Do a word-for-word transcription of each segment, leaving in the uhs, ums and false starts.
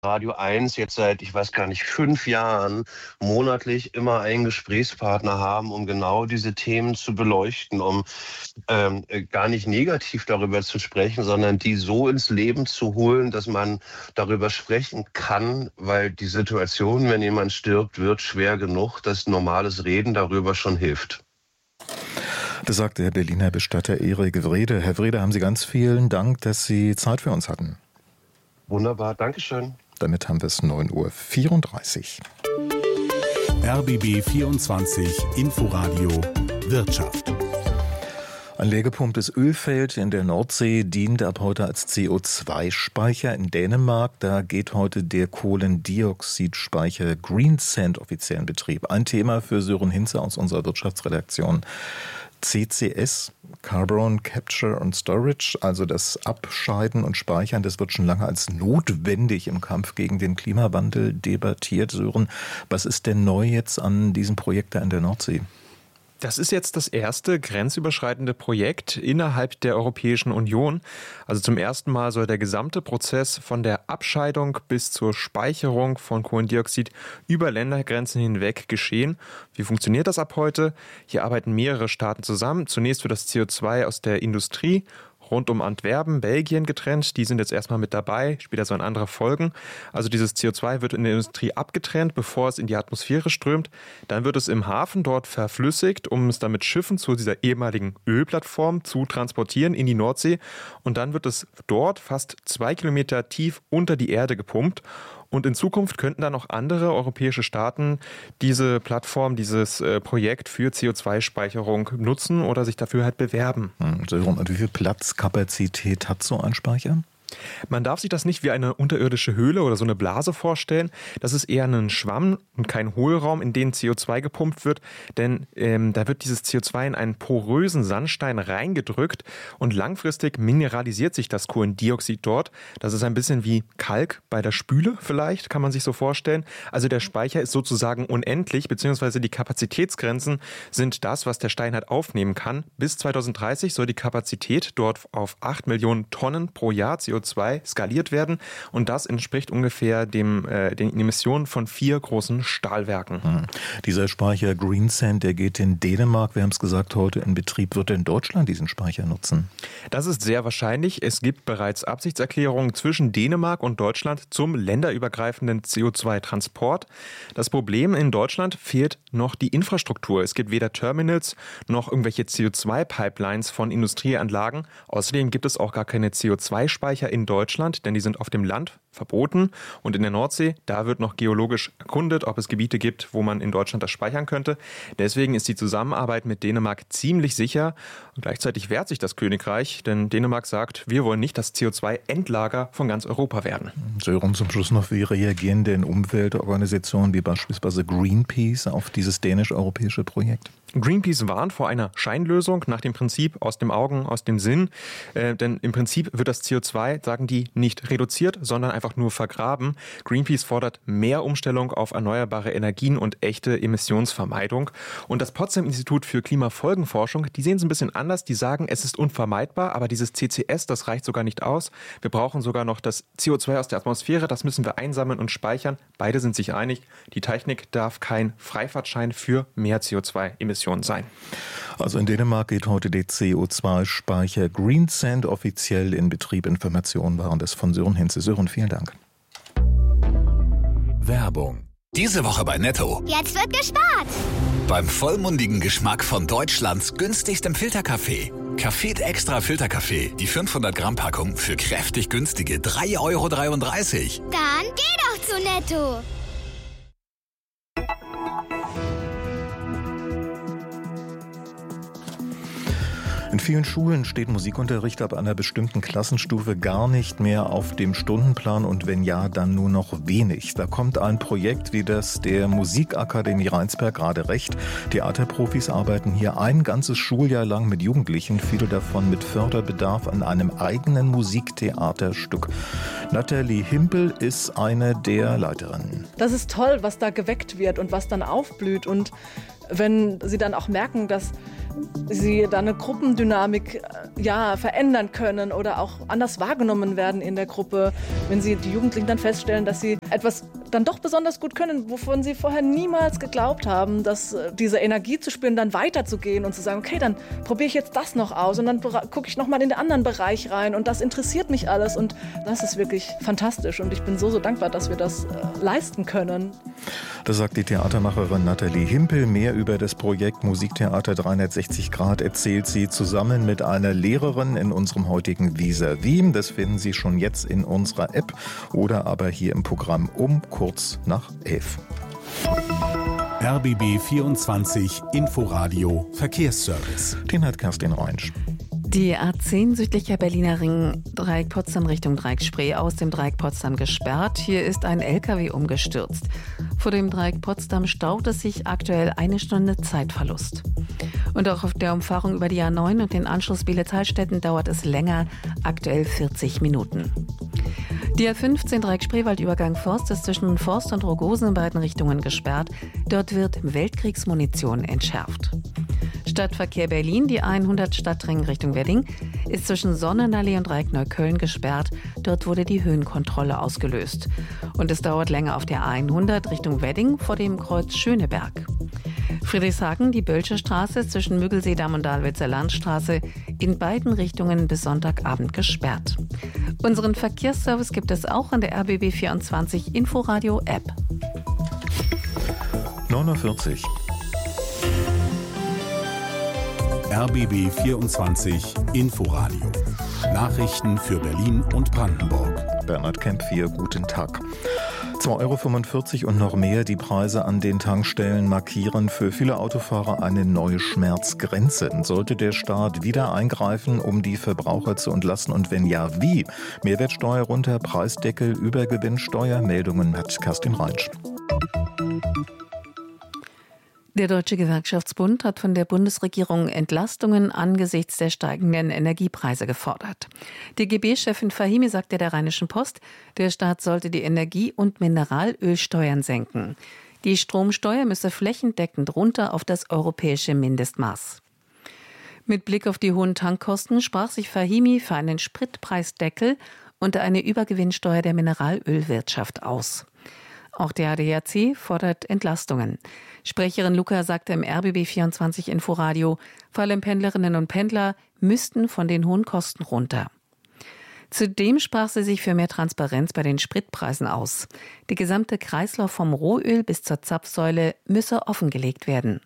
Radio eins jetzt seit, ich weiß gar nicht, fünf Jahren monatlich immer einen Gesprächspartner haben, um genau diese Themen zu beleuchten, um ähm, gar nicht negativ darüber zu sprechen, sondern die so ins Leben zu holen, dass man darüber sprechen kann, weil die Situation, wenn jemand stirbt, wird schwer genug, dass normales Reden darüber schon hilft. Das sagte der Berliner Bestatter Erik Wrede. Herr Wrede, haben Sie ganz vielen Dank, dass Sie Zeit für uns hatten. Wunderbar, Dankeschön. Damit haben wir es neun Uhr vierunddreißig. R B B vierundzwanzig Inforadio Wirtschaft. Ein leer gepumptes Ölfeld in der Nordsee dient ab heute als C O zwei Speicher in Dänemark. Da geht heute der Kohlendioxidspeicher Greensand offiziell in Betrieb. Ein Thema für Sören Hinze aus unserer Wirtschaftsredaktion. C C S, Carbon Capture and Storage, also das Abscheiden und Speichern, das wird schon lange als notwendig im Kampf gegen den Klimawandel debattiert. Sören, was ist denn neu jetzt an diesem Projekt da in der Nordsee? Das ist jetzt das erste grenzüberschreitende Projekt innerhalb der Europäischen Union. Also zum ersten Mal soll der gesamte Prozess von der Abscheidung bis zur Speicherung von Kohlendioxid über Ländergrenzen hinweg geschehen. Wie funktioniert das ab heute? Hier arbeiten mehrere Staaten zusammen. Zunächst wird das C O zwei aus der Industrie rund um Antwerpen, Belgien getrennt. Die sind jetzt erstmal mit dabei, später sollen andere folgen. Also dieses C O zwei wird in der Industrie abgetrennt, bevor es in die Atmosphäre strömt. Dann wird es im Hafen dort verflüssigt, um es dann mit Schiffen zu dieser ehemaligen Ölplattform zu transportieren in die Nordsee. Und dann wird es dort fast zwei Kilometer tief unter die Erde gepumpt. Und in Zukunft könnten dann auch andere europäische Staaten diese Plattform, dieses äh, Projekt für C O zwei Speicherung nutzen oder sich dafür halt bewerben. Und wie viel Platzkapazität hat so ein Speicher? Man darf sich das nicht wie eine unterirdische Höhle oder so eine Blase vorstellen. Das ist eher ein Schwamm und kein Hohlraum, in den C O zwei gepumpt wird. Denn ähm, da wird dieses C O zwei in einen porösen Sandstein reingedrückt und langfristig mineralisiert sich das Kohlendioxid dort. Das ist ein bisschen wie Kalk bei der Spüle vielleicht, kann man sich so vorstellen. Also der Speicher ist sozusagen unendlich, beziehungsweise die Kapazitätsgrenzen sind das, was der Stein halt aufnehmen kann. Bis zweitausenddreißig soll die Kapazität dort auf acht Millionen Tonnen pro Jahr C O zwei skaliert werden und das entspricht ungefähr dem, äh, den Emissionen von vier großen Stahlwerken. Hm. Dieser Speicher Greensand, der geht in Dänemark, wir haben es gesagt, heute in Betrieb. Wird in Deutschland diesen Speicher nutzen? Das ist sehr wahrscheinlich. Es gibt bereits Absichtserklärungen zwischen Dänemark und Deutschland zum länderübergreifenden C O zwei Transport. Das Problem in Deutschland fehlt noch die Infrastruktur. Es gibt weder Terminals noch irgendwelche C O zwei Pipelines von Industrieanlagen. Außerdem gibt es auch gar keine C O zwei Speicher in Deutschland, denn die sind auf dem Land verboten. Und in der Nordsee, da wird noch geologisch erkundet, ob es Gebiete gibt, wo man in Deutschland das speichern könnte. Deswegen ist die Zusammenarbeit mit Dänemark ziemlich sicher. Und gleichzeitig wehrt sich das Königreich, denn Dänemark sagt, wir wollen nicht das C O zwei Endlager von ganz Europa werden. Sören, zum Schluss noch, wie reagieren denn Umweltorganisationen wie beispielsweise Greenpeace auf dieses dänisch-europäische Projekt? Greenpeace warnt vor einer Scheinlösung nach dem Prinzip aus dem Augen, aus dem Sinn. Äh, denn im Prinzip wird das C O zwei, sagen die, nicht reduziert, sondern einfach nur vergraben. Greenpeace fordert mehr Umstellung auf erneuerbare Energien und echte Emissionsvermeidung. Und das Potsdam-Institut für Klimafolgenforschung, die sehen es ein bisschen anders. Die sagen, es ist unvermeidbar, aber dieses C C S, das reicht sogar nicht aus. Wir brauchen sogar noch das C O zwei aus der Atmosphäre, das müssen wir einsammeln und speichern. Beide sind sich einig, die Technik darf kein Freifahrtschein für mehr C O zwei Emissionen sein. Also in Dänemark geht heute der C O zwei Speicher Greensand offiziell in Betrieb. Informationen waren das von Sören Hinze. Sören, vielen Dank. Werbung. Diese Woche bei Netto. Jetzt wird gespart. Beim vollmundigen Geschmack von Deutschlands günstigstem Filterkaffee. Café Extra Filterkaffee. Die fünfhundert Gramm Packung für kräftig günstige drei Euro dreiunddreißig. Dann geh doch zu Netto. In vielen Schulen steht Musikunterricht ab einer bestimmten Klassenstufe gar nicht mehr auf dem Stundenplan und wenn ja, dann nur noch wenig. Da kommt ein Projekt wie das der Musikakademie Rheinsberg gerade recht. Theaterprofis arbeiten hier ein ganzes Schuljahr lang mit Jugendlichen, viele davon mit Förderbedarf an einem eigenen Musiktheaterstück. Nathalie Himpel ist eine der Leiterinnen. Das ist toll, was da geweckt wird und was dann aufblüht und wenn sie dann auch merken, dass sie dann eine Gruppendynamik ja, verändern können oder auch anders wahrgenommen werden in der Gruppe, wenn sie die Jugendlichen dann feststellen, dass sie etwas dann doch besonders gut können, wovon sie vorher niemals geglaubt haben, dass diese Energie zu spüren, dann weiterzugehen und zu sagen, okay, dann probiere ich jetzt das noch aus und dann gucke ich nochmal in den anderen Bereich rein und das interessiert mich alles und das ist wirklich fantastisch und ich bin so, so dankbar, dass wir das äh, leisten können. Das sagt die Theatermacherin Nathalie Himpel. Mehr über das Projekt Musiktheater dreihundertsechzig Grad erzählt sie zusammen mit einer Lehrerin in unserem heutigen Vis-à-vis. Das finden Sie schon jetzt in unserer App oder aber hier im Programm um kurz nach elf. R B B vierundzwanzig Inforadio Verkehrsservice. Den hat Kerstin Reinsch. Die A zehn südlicher Berliner Ring, Dreieck Potsdam Richtung Dreieck Spree, aus dem Dreieck Potsdam gesperrt. Hier ist ein L K W umgestürzt. Vor dem Dreieck Potsdam staut es sich aktuell eine Stunde Zeitverlust. Und auch auf der Umfahrung über die A neun und den Anschluss Bielefeld-Heilstätten dauert es länger, aktuell vierzig Minuten. Die A fünfzehn Dreieck Spreewaldübergang Forst ist zwischen Forst und Rogosen in beiden Richtungen gesperrt. Dort wird Weltkriegsmunition entschärft. Stadtverkehr Berlin, die A hundert Stadtring Richtung Wedding, ist zwischen Sonnenallee und Dreieck Neukölln gesperrt. Dort wurde die Höhenkontrolle ausgelöst. Und es dauert länger auf der A hundert Richtung Wedding vor dem Kreuz Schöneberg. Friedrichshagen, die Bölsche Straße zwischen Müggelseedamm und Dahlwitzer Landstraße in beiden Richtungen bis Sonntagabend gesperrt. Unseren Verkehrsservice gibt es auch an der R B B vierundzwanzig Inforadio App. neun Uhr vierzig. R B B vierundzwanzig Inforadio. Nachrichten für Berlin und Brandenburg. Bernhard Kemp hier, guten Tag. zwei Euro fünfundvierzig und noch mehr. Die Preise an den Tankstellen markieren für viele Autofahrer eine neue Schmerzgrenze. Sollte der Staat wieder eingreifen, um die Verbraucher zu entlasten? Und wenn ja, wie? Mehrwertsteuer runter, Preisdeckel, Übergewinnsteuer? Meldungen hat Kerstin Reinsch. Der Deutsche Gewerkschaftsbund hat von der Bundesregierung Entlastungen angesichts der steigenden Energiepreise gefordert. Die G B-Chefin Fahimi sagte der Rheinischen Post, der Staat sollte die Energie- und Mineralölsteuern senken. Die Stromsteuer müsse flächendeckend runter auf das europäische Mindestmaß. Mit Blick auf die hohen Tankkosten sprach sich Fahimi für einen Spritpreisdeckel und eine Übergewinnsteuer der Mineralölwirtschaft aus. Auch der A D A C fordert Entlastungen. Sprecherin Luca sagte im R B B vierundzwanzig Inforadio, vor allem Pendlerinnen und Pendler müssten von den hohen Kosten runter. Zudem sprach sie sich für mehr Transparenz bei den Spritpreisen aus. Die gesamte Kreislauf vom Rohöl bis zur Zapfsäule müsse offengelegt werden.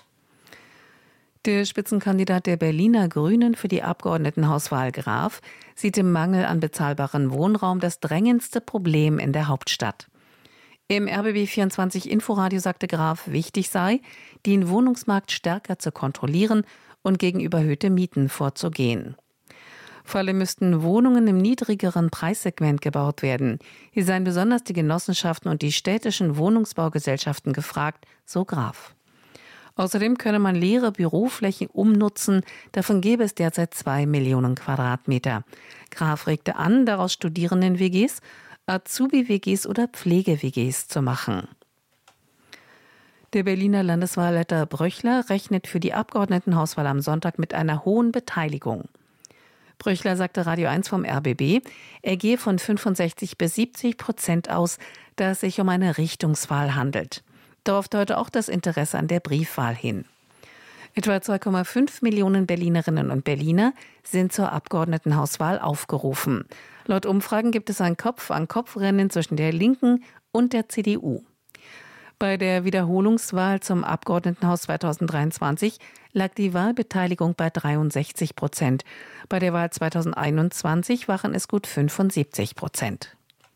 Der Spitzenkandidat der Berliner Grünen für die Abgeordnetenhauswahl Graf sieht im Mangel an bezahlbarem Wohnraum das drängendste Problem in der Hauptstadt. Im R B B vierundzwanzig Inforadio sagte Graf, wichtig sei, den Wohnungsmarkt stärker zu kontrollieren und gegen überhöhte Mieten vorzugehen. Vor allem müssten Wohnungen im niedrigeren Preissegment gebaut werden. Hier seien besonders die Genossenschaften und die städtischen Wohnungsbaugesellschaften gefragt, so Graf. Außerdem könne man leere Büroflächen umnutzen, davon gäbe es derzeit zwei Millionen Quadratmeter. Graf regte an, daraus Studierenden-W Gs, Azubi-W Gs oder Pflege-W Gs zu machen. Der Berliner Landeswahlleiter Bröchler rechnet für die Abgeordnetenhauswahl am Sonntag mit einer hohen Beteiligung. Bröchler sagte Radio eins vom R B B, er gehe von fünfundsechzig bis siebzig Prozent aus, da es sich um eine Richtungswahl handelt. Darauf deutet auch das Interesse an der Briefwahl hin. Etwa zwei Komma fünf Millionen Berlinerinnen und Berliner sind zur Abgeordnetenhauswahl aufgerufen. Laut Umfragen gibt es ein Kopf-an-Kopf-Rennen zwischen der Linken und der C D U. Bei der Wiederholungswahl zum Abgeordnetenhaus zweitausenddreiundzwanzig lag die Wahlbeteiligung bei dreiundsechzig Prozent. Bei der Wahl zweitausendeinundzwanzig waren es gut fünfundsiebzig Prozent.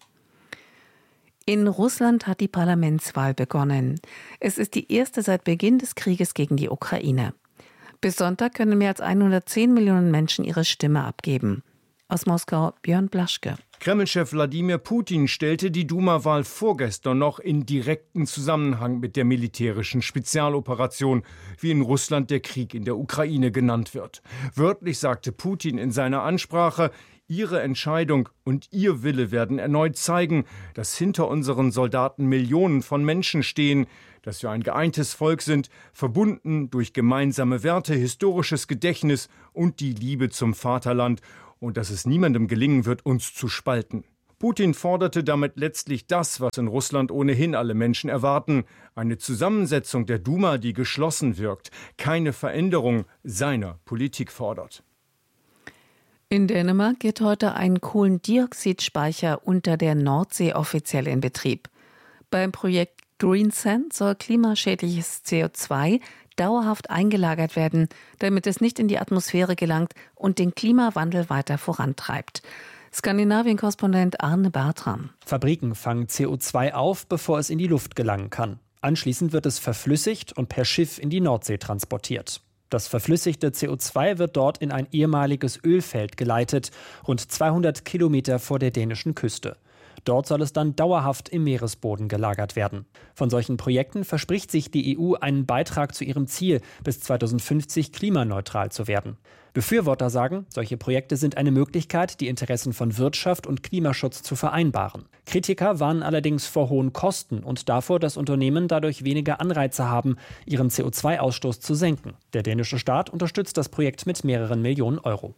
In Russland hat die Parlamentswahl begonnen. Es ist die erste seit Beginn des Krieges gegen die Ukraine. Bis Sonntag können mehr als hundertzehn Millionen Menschen ihre Stimme abgeben. Aus Moskau Björn Blaschke. Kreml-Chef Wladimir Putin stellte die Duma-Wahl vorgestern noch in direkten Zusammenhang mit der militärischen Spezialoperation, wie in Russland der Krieg in der Ukraine genannt wird. Wörtlich sagte Putin in seiner Ansprache, Ihre Entscheidung und Ihr Wille werden erneut zeigen, dass hinter unseren Soldaten Millionen von Menschen stehen, dass wir ein geeintes Volk sind, verbunden durch gemeinsame Werte, historisches Gedächtnis und die Liebe zum Vaterland und dass es niemandem gelingen wird, uns zu spalten. Putin forderte damit letztlich das, was in Russland ohnehin alle Menschen erwarten: eine Zusammensetzung der Duma, die geschlossen wirkt, keine Veränderung seiner Politik fordert. In Dänemark geht heute ein Kohlendioxidspeicher unter der Nordsee offiziell in Betrieb. Beim Projekt Greensand soll klimaschädliches C O zwei dauerhaft eingelagert werden, damit es nicht in die Atmosphäre gelangt und den Klimawandel weiter vorantreibt. Skandinavien-Korrespondent Arne Bartram. Fabriken fangen C O zwei auf, bevor es in die Luft gelangen kann. Anschließend wird es verflüssigt und per Schiff in die Nordsee transportiert. Das verflüssigte C O zwei wird dort in ein ehemaliges Ölfeld geleitet, rund zweihundert Kilometer vor der dänischen Küste. Dort soll es dann dauerhaft im Meeresboden gelagert werden. Von solchen Projekten verspricht sich die E U einen Beitrag zu ihrem Ziel, bis zweitausendfünfzig klimaneutral zu werden. Befürworter sagen, solche Projekte sind eine Möglichkeit, die Interessen von Wirtschaft und Klimaschutz zu vereinbaren. Kritiker warnen allerdings vor hohen Kosten und davor, dass Unternehmen dadurch weniger Anreize haben, ihren C O zwei Ausstoß zu senken. Der dänische Staat unterstützt das Projekt mit mehreren Millionen Euro.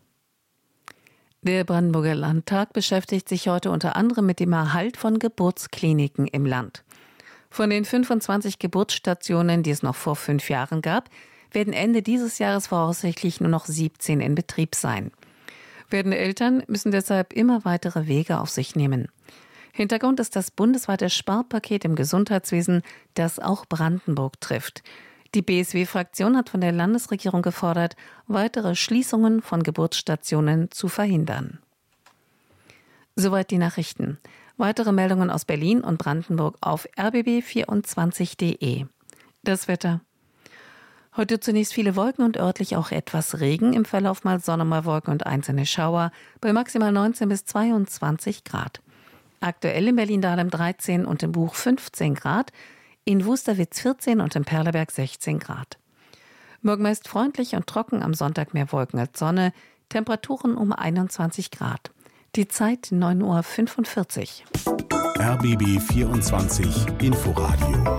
Der Brandenburger Landtag beschäftigt sich heute unter anderem mit dem Erhalt von Geburtskliniken im Land. Von den fünfundzwanzig Geburtsstationen, die es noch vor fünf Jahren gab, werden Ende dieses Jahres voraussichtlich nur noch siebzehn in Betrieb sein. Werdende Eltern müssen deshalb immer weitere Wege auf sich nehmen. Hintergrund ist das bundesweite Sparpaket im Gesundheitswesen, das auch Brandenburg trifft. Die B S W-Fraktion hat von der Landesregierung gefordert, weitere Schließungen von Geburtsstationen zu verhindern. Soweit die Nachrichten. Weitere Meldungen aus Berlin und Brandenburg auf r b b vierundzwanzig punkt d e. Das Wetter. Heute zunächst viele Wolken und örtlich auch etwas Regen, im Verlauf mal Sonne, mal Wolken und einzelne Schauer, bei maximal neunzehn bis zweiundzwanzig Grad. Aktuell in Berlin-Dahlem dreizehn und im Buch fünfzehn Grad, in Wusterwitz vierzehn und im Perleberg sechzehn Grad. Morgen meist freundlich und trocken, am Sonntag mehr Wolken als Sonne, Temperaturen um einundzwanzig Grad. Die Zeit neun Uhr fünfundvierzig. R B B vierundzwanzig Inforadio.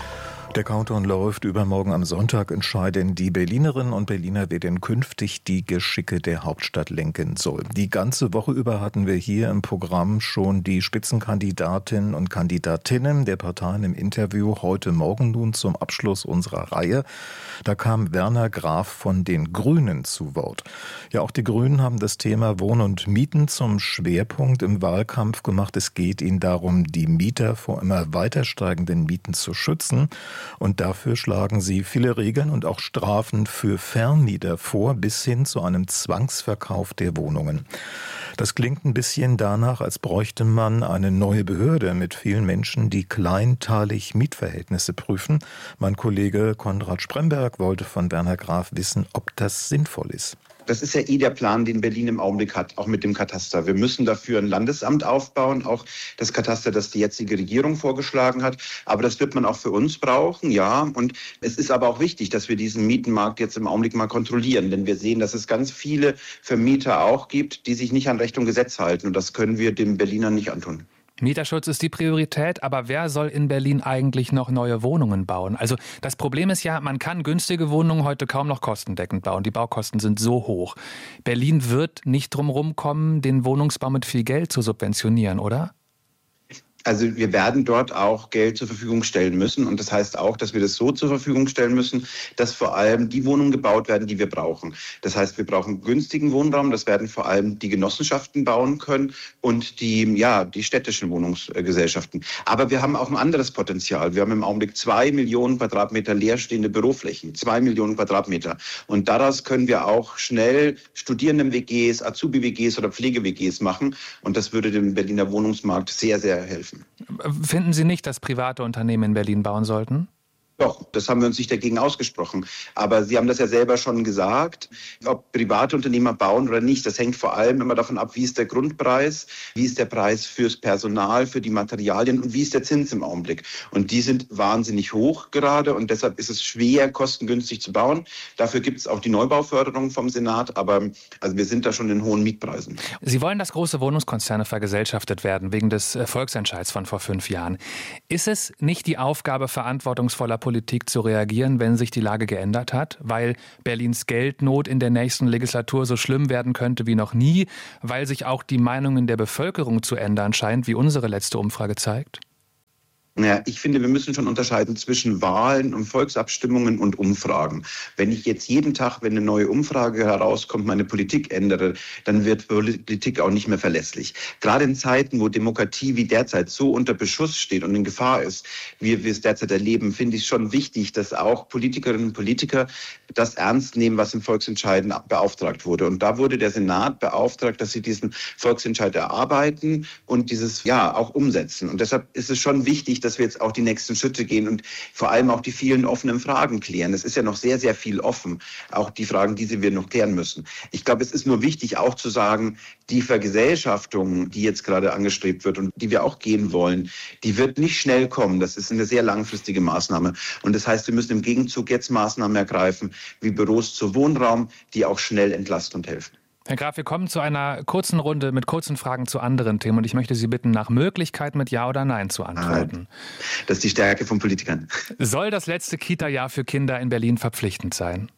Der Countdown läuft. Übermorgen am Sonntag entscheiden die Berlinerinnen und Berliner, wer denn künftig die Geschicke der Hauptstadt lenken soll. Die ganze Woche über hatten wir hier im Programm schon die Spitzenkandidatinnen und Kandidatinnen der Parteien im Interview. Heute Morgen nun zum Abschluss unserer Reihe. Da kam Werner Graf von den Grünen zu Wort. Ja, auch die Grünen haben das Thema Wohnen und Mieten zum Schwerpunkt im Wahlkampf gemacht. Es geht ihnen darum, die Mieter vor immer weiter steigenden Mieten zu schützen. Und dafür schlagen sie viele Regeln und auch Strafen für Vermieter vor, bis hin zu einem Zwangsverkauf der Wohnungen. Das klingt ein bisschen danach, als bräuchte man eine neue Behörde mit vielen Menschen, die kleinteilig Mietverhältnisse prüfen. Mein Kollege Konrad Spremberg wollte von Werner Graf wissen, ob das sinnvoll ist. Das ist ja eh der Plan, den Berlin im Augenblick hat, auch mit dem Kataster. Wir müssen dafür ein Landesamt aufbauen, auch das Kataster, das die jetzige Regierung vorgeschlagen hat. Aber das wird man auch für uns brauchen, ja. Und es ist aber auch wichtig, dass wir diesen Mietenmarkt jetzt im Augenblick mal kontrollieren. Denn wir sehen, dass es ganz viele Vermieter auch gibt, die sich nicht an Recht und Gesetz halten. Und das können wir den Berlinern nicht antun. Mieterschutz ist die Priorität, aber wer soll in Berlin eigentlich noch neue Wohnungen bauen? Also das Problem ist ja, man kann günstige Wohnungen heute kaum noch kostendeckend bauen. Die Baukosten sind so hoch. Berlin wird nicht drum rumkommen, den Wohnungsbau mit viel Geld zu subventionieren, oder? Also wir werden dort auch Geld zur Verfügung stellen müssen. Und das heißt auch, dass wir das so zur Verfügung stellen müssen, dass vor allem die Wohnungen gebaut werden, die wir brauchen. Das heißt, wir brauchen günstigen Wohnraum. Das werden vor allem die Genossenschaften bauen können und die, ja, die städtischen Wohnungsgesellschaften. Aber wir haben auch ein anderes Potenzial. Wir haben im Augenblick zwei Millionen Quadratmeter leerstehende Büroflächen. Zwei Millionen Quadratmeter. Und daraus können wir auch schnell Studierenden-W Gs, Azubi-W Gs oder Pflege-W Gs machen. Und das würde dem Berliner Wohnungsmarkt sehr, sehr helfen. Finden Sie nicht, dass private Unternehmen in Berlin bauen sollten? Doch, das haben wir uns nicht dagegen ausgesprochen. Aber Sie haben das ja selber schon gesagt, ob private Unternehmer bauen oder nicht, das hängt vor allem immer davon ab, wie ist der Grundpreis, wie ist der Preis fürs Personal, für die Materialien und wie ist der Zins im Augenblick. Und die sind wahnsinnig hoch gerade und deshalb ist es schwer, kostengünstig zu bauen. Dafür gibt es auch die Neubauförderung vom Senat, aber also wir sind da schon in hohen Mietpreisen. Sie wollen, dass große Wohnungskonzerne vergesellschaftet werden, wegen des Volksentscheids von vor fünf Jahren. Ist es nicht die Aufgabe verantwortungsvoller Politik, Politik zu reagieren, wenn sich die Lage geändert hat, weil Berlins Geldnot in der nächsten Legislatur so schlimm werden könnte wie noch nie, weil sich auch die Meinungen der Bevölkerung zu ändern scheint, wie unsere letzte Umfrage zeigt? Naja, ich finde, wir müssen schon unterscheiden zwischen Wahlen und Volksabstimmungen und Umfragen. Wenn ich jetzt jeden Tag, wenn eine neue Umfrage herauskommt, meine Politik ändere, dann wird Politik auch nicht mehr verlässlich. Gerade in Zeiten, wo Demokratie wie derzeit so unter Beschuss steht und in Gefahr ist, wie wir es derzeit erleben, finde ich es schon wichtig, dass auch Politikerinnen und Politiker das ernst nehmen, was im Volksentscheid beauftragt wurde. Und da wurde der Senat beauftragt, dass sie diesen Volksentscheid erarbeiten und dieses ja auch umsetzen. Und deshalb ist es schon wichtig, dass wir jetzt auch die nächsten Schritte gehen und vor allem auch die vielen offenen Fragen klären. Es ist ja noch sehr, sehr viel offen, auch die Fragen, die wir noch klären müssen. Ich glaube, es ist nur wichtig auch zu sagen, die Vergesellschaftung, die jetzt gerade angestrebt wird und die wir auch gehen wollen, die wird nicht schnell kommen. Das ist eine sehr langfristige Maßnahme. Und das heißt, wir müssen im Gegenzug jetzt Maßnahmen ergreifen, wie Büros zu Wohnraum, die auch schnell entlasten und helfen. Herr Graf, wir kommen zu einer kurzen Runde mit kurzen Fragen zu anderen Themen und ich möchte Sie bitten, nach Möglichkeit mit Ja oder Nein zu antworten. Das ist die Stärke von Politikern. Soll das letzte Kita-Jahr für Kinder in Berlin verpflichtend sein?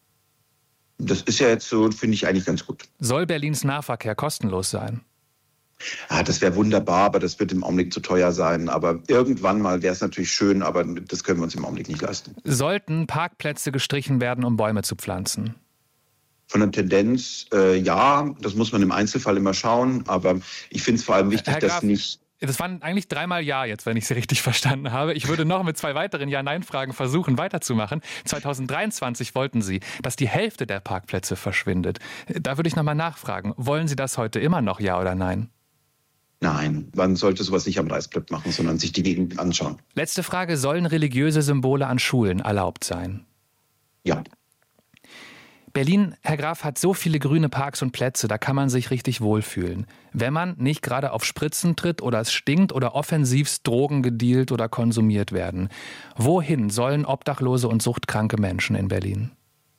Das ist ja jetzt so, finde ich eigentlich ganz gut. Soll Berlins Nahverkehr kostenlos sein? Ah, das wäre wunderbar, aber das wird im Augenblick zu teuer sein. Aber irgendwann mal wäre es natürlich schön, aber das können wir uns im Augenblick nicht leisten. Sollten Parkplätze gestrichen werden, um Bäume zu pflanzen? Von der Tendenz, äh, ja, das muss man im Einzelfall immer schauen, aber ich finde es vor allem wichtig, Herr Graf, dass nicht... Das waren eigentlich dreimal Ja jetzt, wenn ich Sie richtig verstanden habe. Ich würde noch mit zwei weiteren Ja-Nein-Fragen versuchen, weiterzumachen. zweitausenddreiundzwanzig wollten Sie, dass die Hälfte der Parkplätze verschwindet. Da würde ich nochmal nachfragen. Wollen Sie das heute immer noch, ja oder nein? Nein, man sollte sowas nicht am Reißbrett machen, sondern sich die Gegend anschauen. Letzte Frage. Sollen religiöse Symbole an Schulen erlaubt sein? Ja. Berlin, Herr Graf, hat so viele grüne Parks und Plätze, da kann man sich richtig wohlfühlen. Wenn man nicht gerade auf Spritzen tritt oder es stinkt oder offensivst Drogen gedealt oder konsumiert werden. Wohin sollen obdachlose und suchtkranke Menschen in Berlin?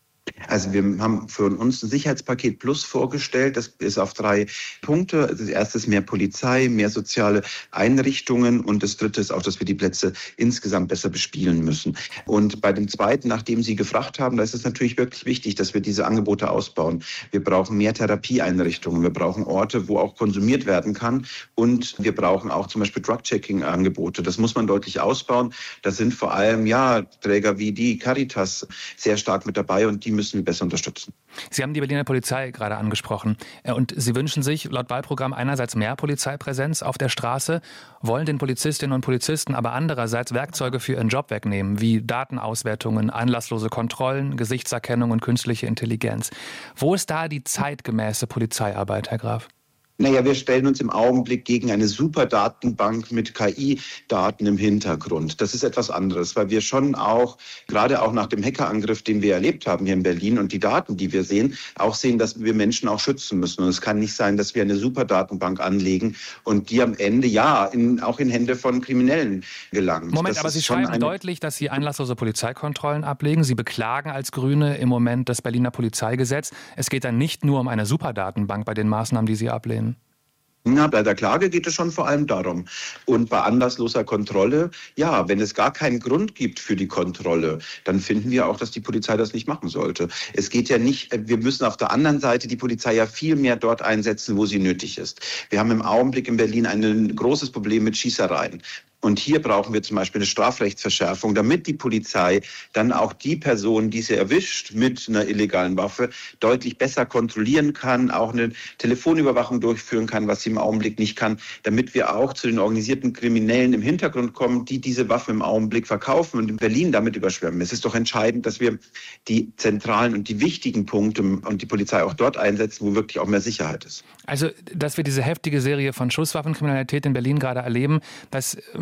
Also wir haben für uns ein Sicherheitspaket Plus vorgestellt. Das ist auf drei Punkte. Das erste ist mehr Polizei, mehr soziale Einrichtungen und das dritte ist auch, dass wir die Plätze insgesamt besser bespielen müssen. Und bei dem zweiten, nachdem Sie gefragt haben, da ist es natürlich wirklich wichtig, dass wir diese Angebote ausbauen. Wir brauchen mehr Therapieeinrichtungen, wir brauchen Orte, wo auch konsumiert werden kann und wir brauchen auch zum Beispiel Drug-Checking-Angebote. Das muss man deutlich ausbauen. Da sind vor allem ja Träger wie die Caritas sehr stark mit dabei und die müssen wir besser unterstützen. Sie haben die Berliner Polizei gerade angesprochen und Sie wünschen sich laut Wahlprogramm einerseits mehr Polizeipräsenz auf der Straße, wollen den Polizistinnen und Polizisten aber andererseits Werkzeuge für ihren Job wegnehmen, wie Datenauswertungen, anlasslose Kontrollen, Gesichtserkennung und künstliche Intelligenz. Wo ist da die zeitgemäße Polizeiarbeit, Herr Graf? Naja, wir stellen uns im Augenblick gegen eine Superdatenbank mit K I-Daten im Hintergrund. Das ist etwas anderes, weil wir schon auch, gerade auch nach dem Hackerangriff, den wir erlebt haben hier in Berlin und die Daten, die wir sehen, auch sehen, dass wir Menschen auch schützen müssen. Und es kann nicht sein, dass wir eine Superdatenbank anlegen und die am Ende, ja, in, auch in Hände von Kriminellen gelangt. Moment, das aber Sie schreiben deutlich, dass Sie einlasslose Polizeikontrollen ablegen. Sie beklagen als Grüne im Moment das Berliner Polizeigesetz. Es geht dann nicht nur um eine Superdatenbank bei den Maßnahmen, die Sie ablehnen. Na, bei der Klage geht es schon vor allem darum. Und bei anlassloser Kontrolle, ja, wenn es gar keinen Grund gibt für die Kontrolle, dann finden wir auch, dass die Polizei das nicht machen sollte. Es geht ja nicht, wir müssen auf der anderen Seite die Polizei ja viel mehr dort einsetzen, wo sie nötig ist. Wir haben im Augenblick in Berlin ein großes Problem mit Schießereien. Und hier brauchen wir zum Beispiel eine Strafrechtsverschärfung, damit die Polizei dann auch die Person, die sie erwischt mit einer illegalen Waffe, deutlich besser kontrollieren kann, auch eine Telefonüberwachung durchführen kann, was sie im Augenblick nicht kann, damit wir auch zu den organisierten Kriminellen im Hintergrund kommen, die diese Waffen im Augenblick verkaufen und in Berlin damit überschwemmen. Es ist doch entscheidend, dass wir die zentralen und die wichtigen Punkte und die Polizei auch dort einsetzen, wo wirklich auch mehr Sicherheit ist. Also, dass wir diese heftige Serie von Schusswaffenkriminalität in Berlin gerade erleben, das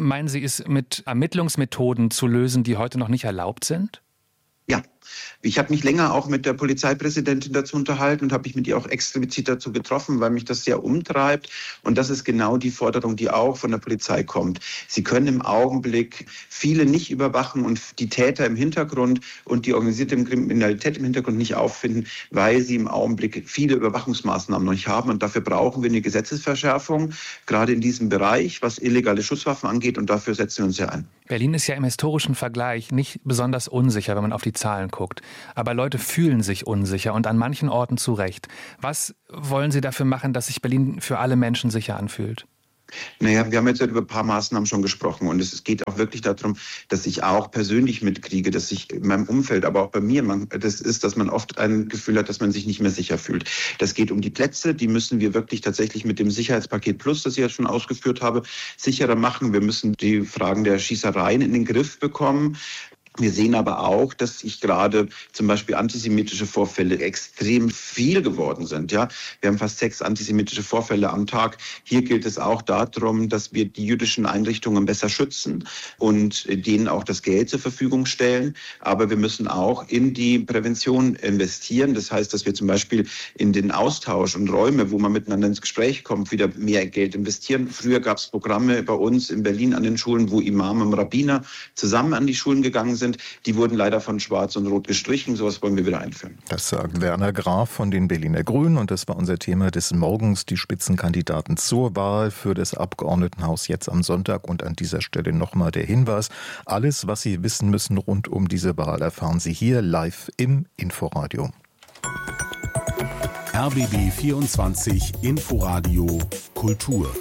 meinen Sie, ist mit Ermittlungsmethoden zu lösen, die heute noch nicht erlaubt sind? Ja, ich habe mich länger auch mit der Polizeipräsidentin dazu unterhalten und habe mich mit ihr auch explizit dazu getroffen, weil mich das sehr umtreibt. Und das ist genau die Forderung, die auch von der Polizei kommt. Sie können im Augenblick viele nicht überwachen und die Täter im Hintergrund und die organisierte Kriminalität im Hintergrund nicht auffinden, weil sie im Augenblick viele Überwachungsmaßnahmen noch nicht haben. Und dafür brauchen wir eine Gesetzesverschärfung, gerade in diesem Bereich, was illegale Schusswaffen angeht. Und dafür setzen wir uns ja ein. Berlin ist ja im historischen Vergleich nicht besonders unsicher, wenn man auf die Zahlen guckt. Aber Leute fühlen sich unsicher und an manchen Orten zu Recht. Was wollen Sie dafür machen, dass sich Berlin für alle Menschen sicher anfühlt? Naja, wir haben jetzt über ein paar Maßnahmen schon gesprochen und es geht auch wirklich darum, dass ich auch persönlich mitkriege, dass ich in meinem Umfeld, aber auch bei mir, man, das ist, dass man oft ein Gefühl hat, dass man sich nicht mehr sicher fühlt. Das geht um die Plätze, die müssen wir wirklich tatsächlich mit dem Sicherheitspaket Plus, das ich ja schon ausgeführt habe, sicherer machen. Wir müssen die Fragen der Schießereien in den Griff bekommen. Wir sehen aber auch, dass sich gerade zum Beispiel antisemitische Vorfälle extrem viel geworden sind. Ja, wir haben fast sechs antisemitische Vorfälle am Tag. Hier gilt es auch darum, dass wir die jüdischen Einrichtungen besser schützen und denen auch das Geld zur Verfügung stellen. Aber wir müssen auch in die Prävention investieren. Das heißt, dass wir zum Beispiel in den Austausch und Räume, wo man miteinander ins Gespräch kommt, wieder mehr Geld investieren. Früher gab es Programme bei uns in Berlin an den Schulen, wo Imame und Rabbiner zusammen an die Schulen gegangen sind. Die wurden leider von Schwarz und Rot gestrichen. Sowas wollen wir wieder einführen. Das sagt Werner Graf von den Berliner Grünen. Und das war unser Thema des Morgens, die Spitzenkandidaten zur Wahl für das Abgeordnetenhaus jetzt am Sonntag. Und an dieser Stelle nochmal der Hinweis. Alles, was Sie wissen müssen rund um diese Wahl, erfahren Sie hier live im Inforadio. R B B vierundzwanzig Inforadio Kultur.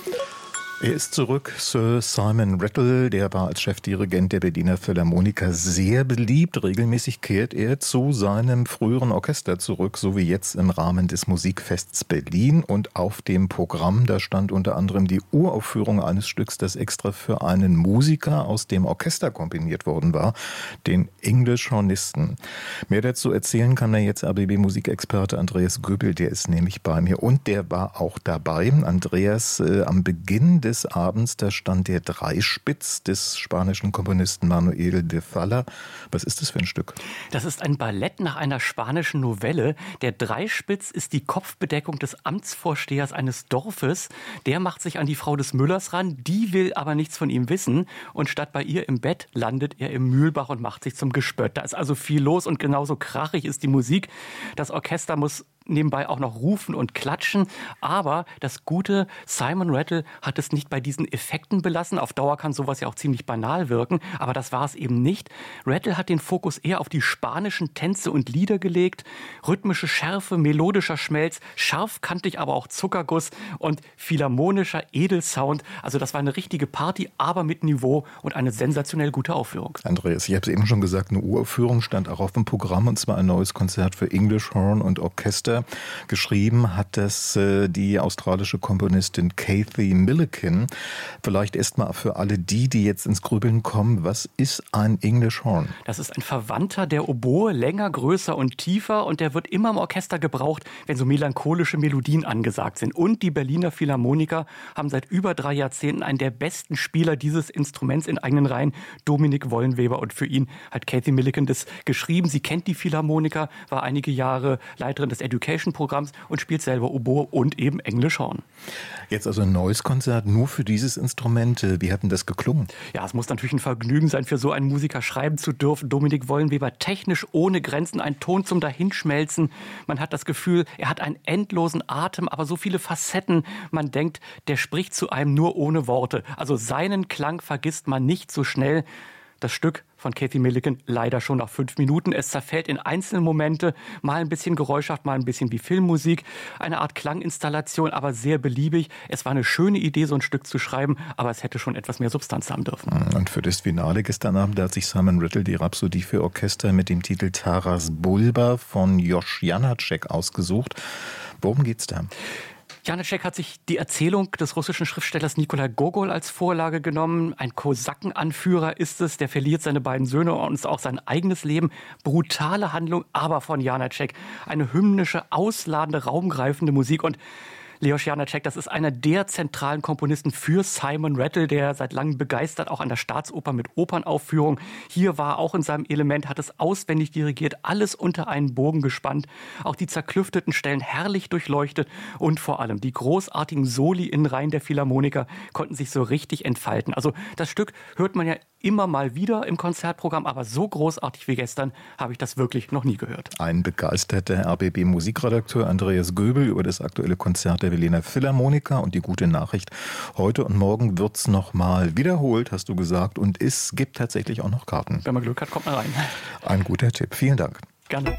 Er ist zurück, Sir Simon Rattle, der war als Chefdirigent der Berliner Philharmoniker sehr beliebt. Regelmäßig kehrt er zu seinem früheren Orchester zurück, so wie jetzt im Rahmen des Musikfests Berlin. Und auf dem Programm, da stand unter anderem die Uraufführung eines Stücks, das extra für einen Musiker aus dem Orchester komponiert worden war, den English Hornisten. Mehr dazu erzählen kann er jetzt R B B-Musikexperte Andreas Göbel, der ist nämlich bei mir und der war auch dabei. Andreas, äh, am Beginn des Abends, da stand der Dreispitz des spanischen Komponisten Manuel de Falla. Was ist das für ein Stück? Das ist ein Ballett nach einer spanischen Novelle. Der Dreispitz ist die Kopfbedeckung des Amtsvorstehers eines Dorfes. Der macht sich an die Frau des Müllers ran, die will aber nichts von ihm wissen. Und statt bei ihr im Bett landet er im Mühlbach und macht sich zum Gespött. Da ist also viel los und genauso krachig ist die Musik. Das Orchester muss nebenbei auch noch rufen und klatschen. Aber das gute Simon Rattle hat es nicht bei diesen Effekten belassen. Auf Dauer kann sowas ja auch ziemlich banal wirken, aber das war es eben nicht. Rattle hat den Fokus eher auf die spanischen Tänze und Lieder gelegt. Rhythmische Schärfe, melodischer Schmelz, scharfkantig, aber auch Zuckerguss und philharmonischer Edelsound. Also das war eine richtige Party, aber mit Niveau und eine sensationell gute Aufführung. Andreas, ich habe es eben schon gesagt, eine Uraufführung stand auch auf dem Programm, und zwar ein neues Konzert für English Horn und Orchester. Geschrieben hat das äh, die australische Komponistin Kathy Milliken. Vielleicht erstmal für alle die, die jetzt ins Grübeln kommen, was ist ein English Horn? Das ist ein Verwandter der Oboe, länger, größer und tiefer, und der wird immer im Orchester gebraucht, wenn so melancholische Melodien angesagt sind. Und die Berliner Philharmoniker haben seit über drei Jahrzehnten einen der besten Spieler dieses Instruments in eigenen Reihen, Dominik Wollenweber, und für ihn hat Kathy Milliken das geschrieben. Sie kennt die Philharmoniker, war einige Jahre Leiterin des Education-Programms und spielt selber Oboe und eben English Horn. Jetzt also ein neues Konzert nur für dieses Instrument. Wie hat denn das geklungen? Ja, es muss natürlich ein Vergnügen sein, für so einen Musiker schreiben zu dürfen. Dominik Wollenweber, technisch ohne Grenzen, ein Ton zum Dahinschmelzen. Man hat das Gefühl, er hat einen endlosen Atem, aber so viele Facetten. Man denkt, der spricht zu einem nur ohne Worte. Also seinen Klang vergisst man nicht so schnell. Das Stück von Kathy Milliken leider schon nach fünf Minuten. Es zerfällt in einzelne Momente, mal ein bisschen geräuschhaft, mal ein bisschen wie Filmmusik. Eine Art Klanginstallation, aber sehr beliebig. Es war eine schöne Idee, so ein Stück zu schreiben, aber es hätte schon etwas mehr Substanz haben dürfen. Und für das Finale gestern Abend hat sich Simon Rattle die Rhapsodie für Orchester mit dem Titel Taras Bulba von Josh Janacek ausgesucht. Worum geht's da? Janacek hat sich die Erzählung des russischen Schriftstellers Nikolai Gogol als Vorlage genommen. Ein Kosakenanführer ist es, der verliert seine beiden Söhne und auch sein eigenes Leben. Brutale Handlung, aber von Janacek. Eine hymnische, ausladende, raumgreifende Musik. Und Leos Janáček, das ist einer der zentralen Komponisten für Simon Rattle, der seit langem begeistert, auch an der Staatsoper mit Opernaufführung. Hier war auch in seinem Element, hat es auswendig dirigiert, alles unter einen Bogen gespannt, auch die zerklüfteten Stellen herrlich durchleuchtet und vor allem die großartigen Soli in Reihen der Philharmoniker konnten sich so richtig entfalten. Also das Stück hört man ja immer mal wieder im Konzertprogramm, aber so großartig wie gestern habe ich das wirklich noch nie gehört. Ein begeisterter R B B-Musikredakteur Andreas Göbel über das aktuelle Konzert der Berliner Philharmoniker und die gute Nachricht, heute und morgen wird es nochmal wiederholt, hast du gesagt, und es gibt tatsächlich auch noch Karten. Wenn man Glück hat, kommt man rein. Ein guter Tipp, vielen Dank. Gerne.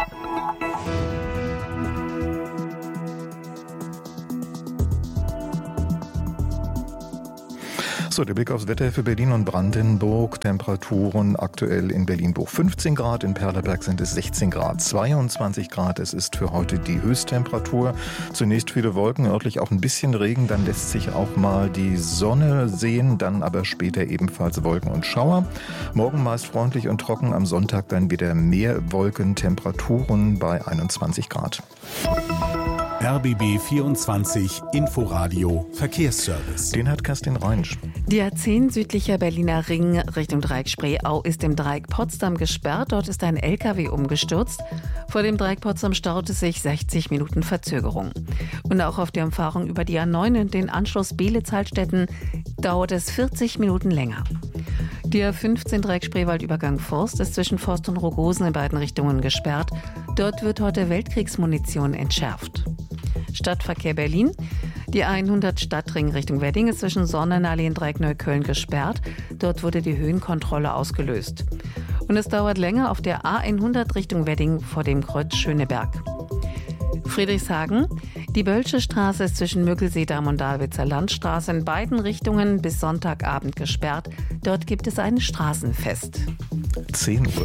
So, der Blick aufs Wetter für Berlin und Brandenburg. Temperaturen aktuell in Berlin-Buch fünfzehn Grad, in Perleberg sind es sechzehn Grad, zweiundzwanzig Grad. Es ist für heute die Höchsttemperatur. Zunächst viele Wolken, örtlich auch ein bisschen Regen, dann lässt sich auch mal die Sonne sehen, dann aber später ebenfalls Wolken und Schauer. Morgen meist freundlich und trocken, am Sonntag dann wieder mehr Wolken, Temperaturen bei einundzwanzig Grad. R B B vierundzwanzig Inforadio Verkehrsservice. Den hat Kerstin Reinsch. Die A zehn südlicher Berliner Ring Richtung Dreieck Spreeau ist im Dreieck Potsdam gesperrt. Dort ist ein L K W umgestürzt. Vor dem Dreieck Potsdam staut es sich sechzig Minuten Verzögerung. Und auch auf der Umfahrung über die A neun und den Anschluss Beelitz-Heilstätten dauert es vierzig Minuten länger. Die A fünfzehn Dreieck Spreewald-Übergang Forst ist zwischen Forst und Rogosen in beiden Richtungen gesperrt. Dort wird heute Weltkriegsmunition entschärft. Stadtverkehr Berlin. Die hundert Stadtring Richtung Wedding ist zwischen Sonnenallee und Dreieck Neukölln gesperrt. Dort wurde die Höhenkontrolle ausgelöst. Und es dauert länger auf der A hundert Richtung Wedding vor dem Kreuz Schöneberg. Friedrichshagen. Die Bölsche Straße ist zwischen Müggelsee-Damm und Dahlwitzer Landstraße in beiden Richtungen bis Sonntagabend gesperrt. Dort gibt es ein Straßenfest. zehn Uhr.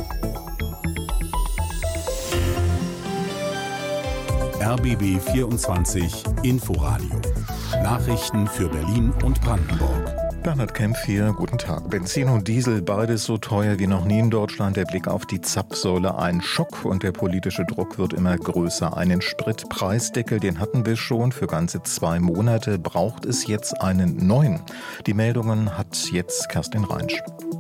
R B B vierundzwanzig Inforadio. Nachrichten für Berlin und Brandenburg. Bernhard Kempf hier, guten Tag. Benzin und Diesel, beides so teuer wie noch nie in Deutschland. Der Blick auf die Zapfsäule, ein Schock und der politische Druck wird immer größer. Einen Spritpreisdeckel, den hatten wir schon für ganze zwei Monate. Braucht es jetzt einen neuen? Die Meldungen hat jetzt Kerstin Reinsch.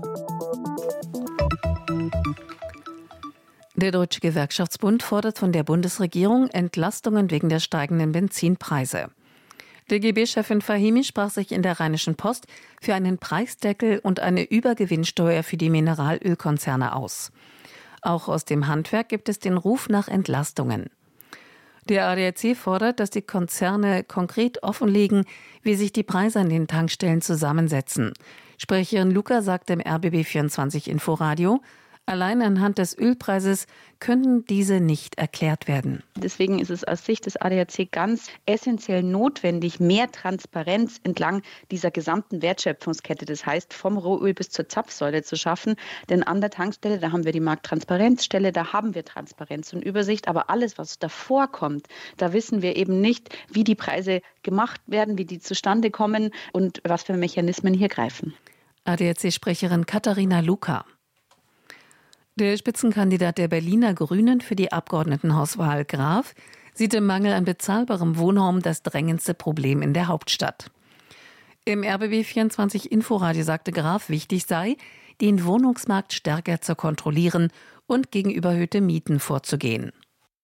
Der Deutsche Gewerkschaftsbund fordert von der Bundesregierung Entlastungen wegen der steigenden Benzinpreise. D G B-Chefin Fahimi sprach sich in der Rheinischen Post für einen Preisdeckel und eine Übergewinnsteuer für die Mineralölkonzerne aus. Auch aus dem Handwerk gibt es den Ruf nach Entlastungen. Der A D A C fordert, dass die Konzerne konkret offenlegen, wie sich die Preise an den Tankstellen zusammensetzen. Sprecherin Luca sagt im R B B vierundzwanzig Inforadio, allein anhand des Ölpreises können diese nicht erklärt werden. Deswegen ist es aus Sicht des A D A C ganz essentiell notwendig, mehr Transparenz entlang dieser gesamten Wertschöpfungskette, das heißt vom Rohöl bis zur Zapfsäule zu schaffen. Denn an der Tankstelle, da haben wir die Markttransparenzstelle, da haben wir Transparenz und Übersicht. Aber alles, was davor kommt, da wissen wir eben nicht, wie die Preise gemacht werden, wie die zustande kommen und was für Mechanismen hier greifen. A D A C-Sprecherin Katharina Luca. Der Spitzenkandidat der Berliner Grünen für die Abgeordnetenhauswahl Graf sieht im Mangel an bezahlbarem Wohnraum das drängendste Problem in der Hauptstadt. Im R B B vierundzwanzig Inforadio sagte Graf, wichtig sei, den Wohnungsmarkt stärker zu kontrollieren und gegen überhöhte Mieten vorzugehen.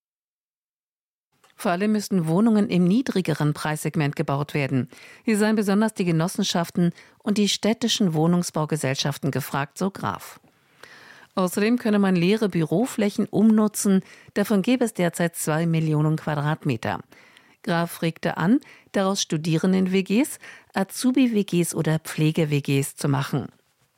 Vor allem müssten Wohnungen im niedrigeren Preissegment gebaut werden. Hier seien besonders die Genossenschaften und die städtischen Wohnungsbaugesellschaften gefragt, so Graf. Außerdem könne man leere Büroflächen umnutzen. Davon gäbe es derzeit zwei Millionen Quadratmeter. Graf regte an, daraus Studierenden-W Gs, Azubi-W Gs oder Pflege-W Gs zu machen.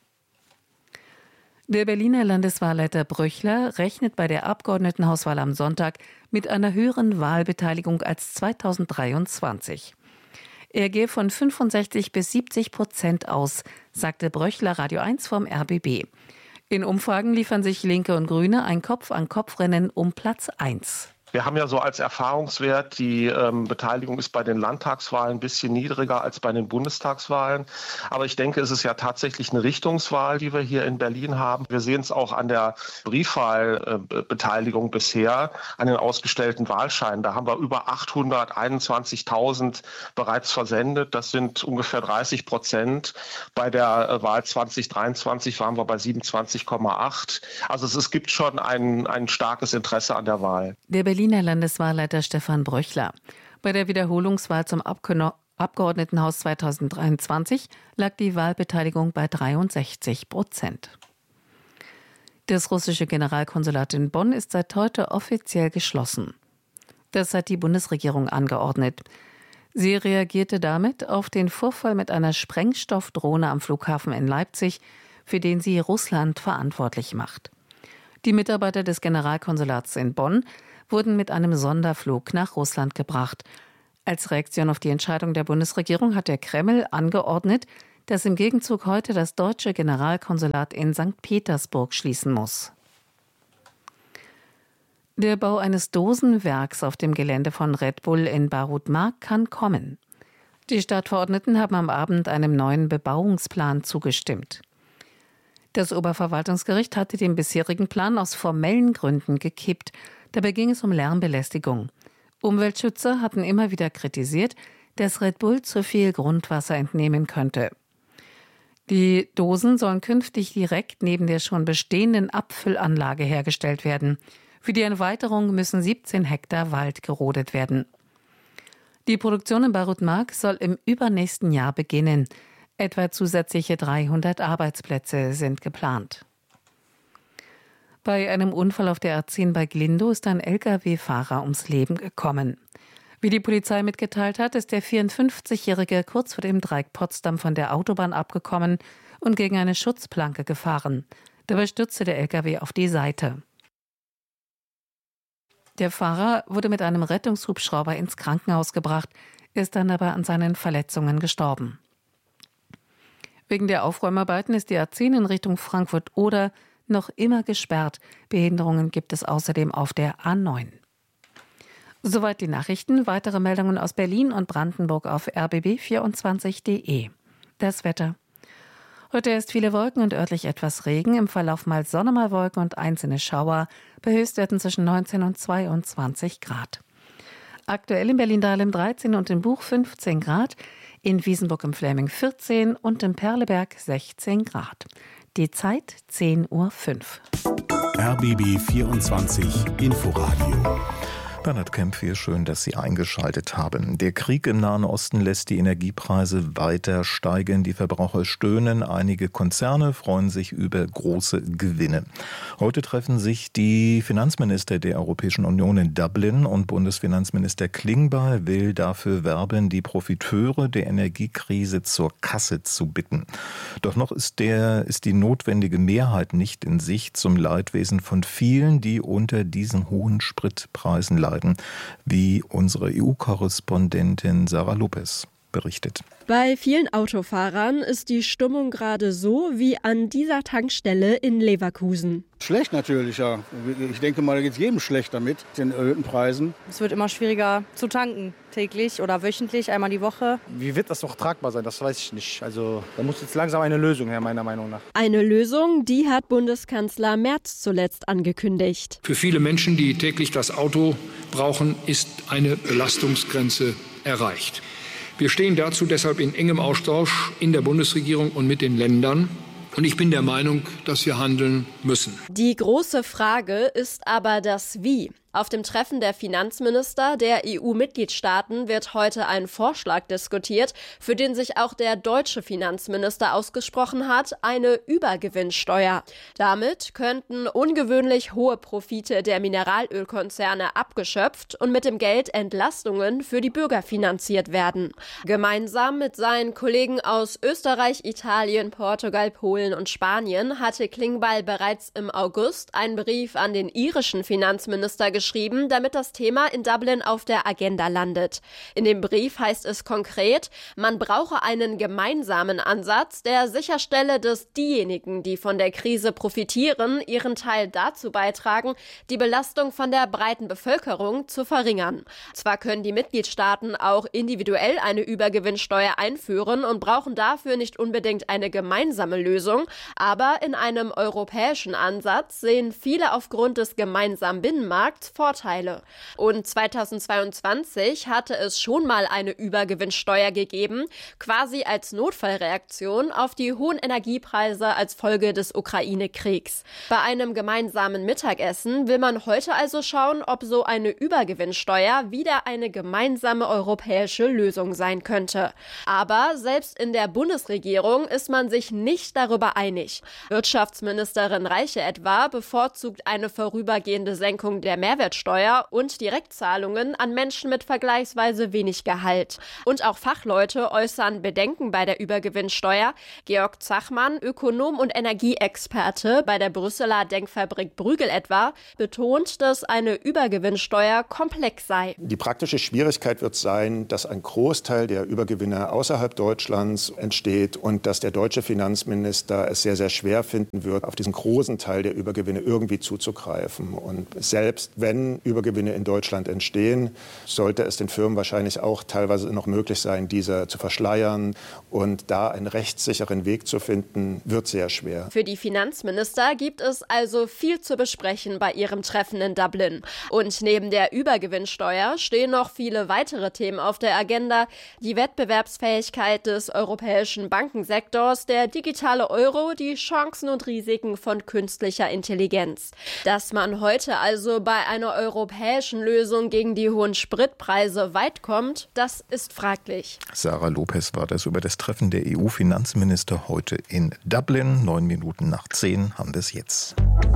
Der Berliner Landeswahlleiter Bröchler rechnet bei der Abgeordnetenhauswahl am Sonntag mit einer höheren Wahlbeteiligung als zweitausenddreiundzwanzig. Er gehe von fünfundsechzig bis siebzig Prozent aus, sagte Bröchler Radio eins vom R B B. In Umfragen liefern sich Linke und Grüne ein Kopf-an-Kopf-Rennen um Platz eins. Wir haben ja so als Erfahrungswert, die ähm, Beteiligung ist bei den Landtagswahlen ein bisschen niedriger als bei den Bundestagswahlen. Aber ich denke, es ist ja tatsächlich eine Richtungswahl, die wir hier in Berlin haben. Wir sehen es auch an der Briefwahlbeteiligung äh, bisher, an den ausgestellten Wahlscheinen. Da haben wir über achthunderteinundzwanzigtausend bereits versendet. Das sind ungefähr dreißig Prozent. Bei der äh, Wahl zwanzig dreiundzwanzig waren wir bei siebenundzwanzig Komma acht. Also es, es gibt schon ein, ein starkes Interesse an der Wahl. Der Berliner Landeswahlleiter Stefan Bröchler. Bei der Wiederholungswahl zum Abgeordnetenhaus zweitausenddreiundzwanzig lag die Wahlbeteiligung bei dreiundsechzig Prozent. Das russische Generalkonsulat in Bonn ist seit heute offiziell geschlossen. Das hat die Bundesregierung angeordnet. Sie reagierte damit auf den Vorfall mit einer Sprengstoffdrohne am Flughafen in Leipzig, für den sie Russland verantwortlich macht. Die Mitarbeiter des Generalkonsulats in Bonn wurden mit einem Sonderflug nach Russland gebracht. Als Reaktion auf die Entscheidung der Bundesregierung hat der Kreml angeordnet, dass im Gegenzug heute das deutsche Generalkonsulat in Sankt Petersburg schließen muss. Der Bau eines Dosenwerks auf dem Gelände von Red Bull in Barut Mark kann kommen. Die Stadtverordneten haben am Abend einem neuen Bebauungsplan zugestimmt. Das Oberverwaltungsgericht hatte den bisherigen Plan aus formellen Gründen gekippt. Dabei ging es um Lärmbelästigung. Umweltschützer hatten immer wieder kritisiert, dass Red Bull zu viel Grundwasser entnehmen könnte. Die Dosen sollen künftig direkt neben der schon bestehenden Abfüllanlage hergestellt werden. Für die Erweiterung müssen siebzehn Hektar Wald gerodet werden. Die Produktion in Barut Mark soll im übernächsten Jahr beginnen. Etwa zusätzliche dreihundert Arbeitsplätze sind geplant. Bei einem Unfall auf der A zehn bei Glindow ist ein L K W-Fahrer ums Leben gekommen. Wie die Polizei mitgeteilt hat, ist der vierundfünfzigjährige kurz vor dem Dreieck Potsdam von der Autobahn abgekommen und gegen eine Schutzplanke gefahren. Dabei stürzte der L K W auf die Seite. Der Fahrer wurde mit einem Rettungshubschrauber ins Krankenhaus gebracht, ist dann aber an seinen Verletzungen gestorben. Wegen der Aufräumarbeiten ist die A zehn in Richtung Frankfurt-Oder noch immer gesperrt. Behinderungen gibt es außerdem auf der A neun. Soweit die Nachrichten. Weitere Meldungen aus Berlin und Brandenburg auf r b b vierundzwanzig punkt d e. Das Wetter. Heute erst viele Wolken und örtlich etwas Regen. Im Verlauf mal Sonne, mal Wolken und einzelne Schauer. Bei Höchstwerten zwischen neunzehn und zweiundzwanzig Grad. Aktuell in Berlin-Dahlem dreizehn und in Buch fünfzehn Grad. In Wiesenburg im Fläming vierzehn und in Perleberg sechzehn Grad. Die Zeit zehn Uhr fünf. R B B vierundzwanzig Inforadio. Bernhard Kempf hier, schön, dass Sie eingeschaltet haben. Der Krieg im Nahen Osten lässt die Energiepreise weiter steigen. Die Verbraucher stöhnen. Einige Konzerne freuen sich über große Gewinne. Heute treffen sich die Finanzminister der Europäischen Union in Dublin und Bundesfinanzminister Klingbeil will dafür werben, die Profiteure der Energiekrise zur Kasse zu bitten. Doch noch ist, der, ist die notwendige Mehrheit nicht in Sicht zum Leidwesen von vielen, die unter diesen hohen Spritpreisen leiden. Wie unsere E U-Korrespondentin Sarah Lopez berichtet. Bei vielen Autofahrern ist die Stimmung gerade so wie an dieser Tankstelle in Leverkusen. Schlecht natürlich, ja. Ich denke mal, da geht es jedem schlecht damit, den erhöhten Preisen. Es wird immer schwieriger zu tanken, täglich oder wöchentlich, einmal die Woche. Wie wird das noch tragbar sein, das weiß ich nicht. Also da muss jetzt langsam eine Lösung her, meiner Meinung nach. Eine Lösung, die hat Bundeskanzler Merz zuletzt angekündigt. Für viele Menschen, die täglich das Auto brauchen, ist eine Belastungsgrenze erreicht. Wir stehen dazu deshalb in engem Austausch in der Bundesregierung und mit den Ländern. Und ich bin der Meinung, dass wir handeln müssen. Die große Frage ist aber das Wie. Auf dem Treffen der Finanzminister der E U-Mitgliedstaaten wird heute ein Vorschlag diskutiert, für den sich auch der deutsche Finanzminister ausgesprochen hat, eine Übergewinnsteuer. Damit könnten ungewöhnlich hohe Profite der Mineralölkonzerne abgeschöpft und mit dem Geld Entlastungen für die Bürger finanziert werden. Gemeinsam mit seinen Kollegen aus Österreich, Italien, Portugal, Polen und Spanien hatte Klingbeil bereits im August einen Brief an den irischen Finanzminister geschrieben, geschrieben, damit das Thema in Dublin auf der Agenda landet. In dem Brief heißt es konkret, man brauche einen gemeinsamen Ansatz, der sicherstelle, dass diejenigen, die von der Krise profitieren, ihren Teil dazu beitragen, die Belastung von der breiten Bevölkerung zu verringern. Zwar können die Mitgliedstaaten auch individuell eine Übergewinnsteuer einführen und brauchen dafür nicht unbedingt eine gemeinsame Lösung, aber in einem europäischen Ansatz sehen viele aufgrund des gemeinsamen Binnenmarkts Vorteile. Und zweitausendzweiundzwanzig hatte es schon mal eine Übergewinnsteuer gegeben, quasi als Notfallreaktion auf die hohen Energiepreise als Folge des Ukraine-Kriegs. Bei einem gemeinsamen Mittagessen will man heute also schauen, ob so eine Übergewinnsteuer wieder eine gemeinsame europäische Lösung sein könnte. Aber selbst in der Bundesregierung ist man sich nicht darüber einig. Wirtschaftsministerin Reiche etwa bevorzugt eine vorübergehende Senkung der Mehrwertsteuer und Direktzahlungen an Menschen mit vergleichsweise wenig Gehalt. Und auch Fachleute äußern Bedenken bei der Übergewinnsteuer. Georg Zachmann, Ökonom und Energieexperte bei der Brüsseler Denkfabrik Bruegel etwa, betont, dass eine Übergewinnsteuer komplex sei. Die praktische Schwierigkeit wird sein, dass ein Großteil der Übergewinne außerhalb Deutschlands entsteht und dass der deutsche Finanzminister es sehr, sehr schwer finden wird, auf diesen großen Teil der Übergewinne irgendwie zuzugreifen. Und selbst wenn Übergewinne in Deutschland entstehen, sollte es den Firmen wahrscheinlich auch teilweise noch möglich sein, diese zu verschleiern. Und da einen rechtssicheren Weg zu finden, wird sehr schwer. Für die Finanzminister gibt es also viel zu besprechen bei ihrem Treffen in Dublin. Und neben der Übergewinnsteuer stehen noch viele weitere Themen auf der Agenda. Die Wettbewerbsfähigkeit des europäischen Bankensektors, der digitale Euro, die Chancen und Risiken von künstlicher Intelligenz. Dass man heute also bei einer europäischen Lösung gegen die hohen Spritpreise weit kommt, das ist fraglich. Sarah Lopez war das über das Treffen der E U-Finanzminister heute in Dublin. Neun Minuten nach zehn haben wir es jetzt.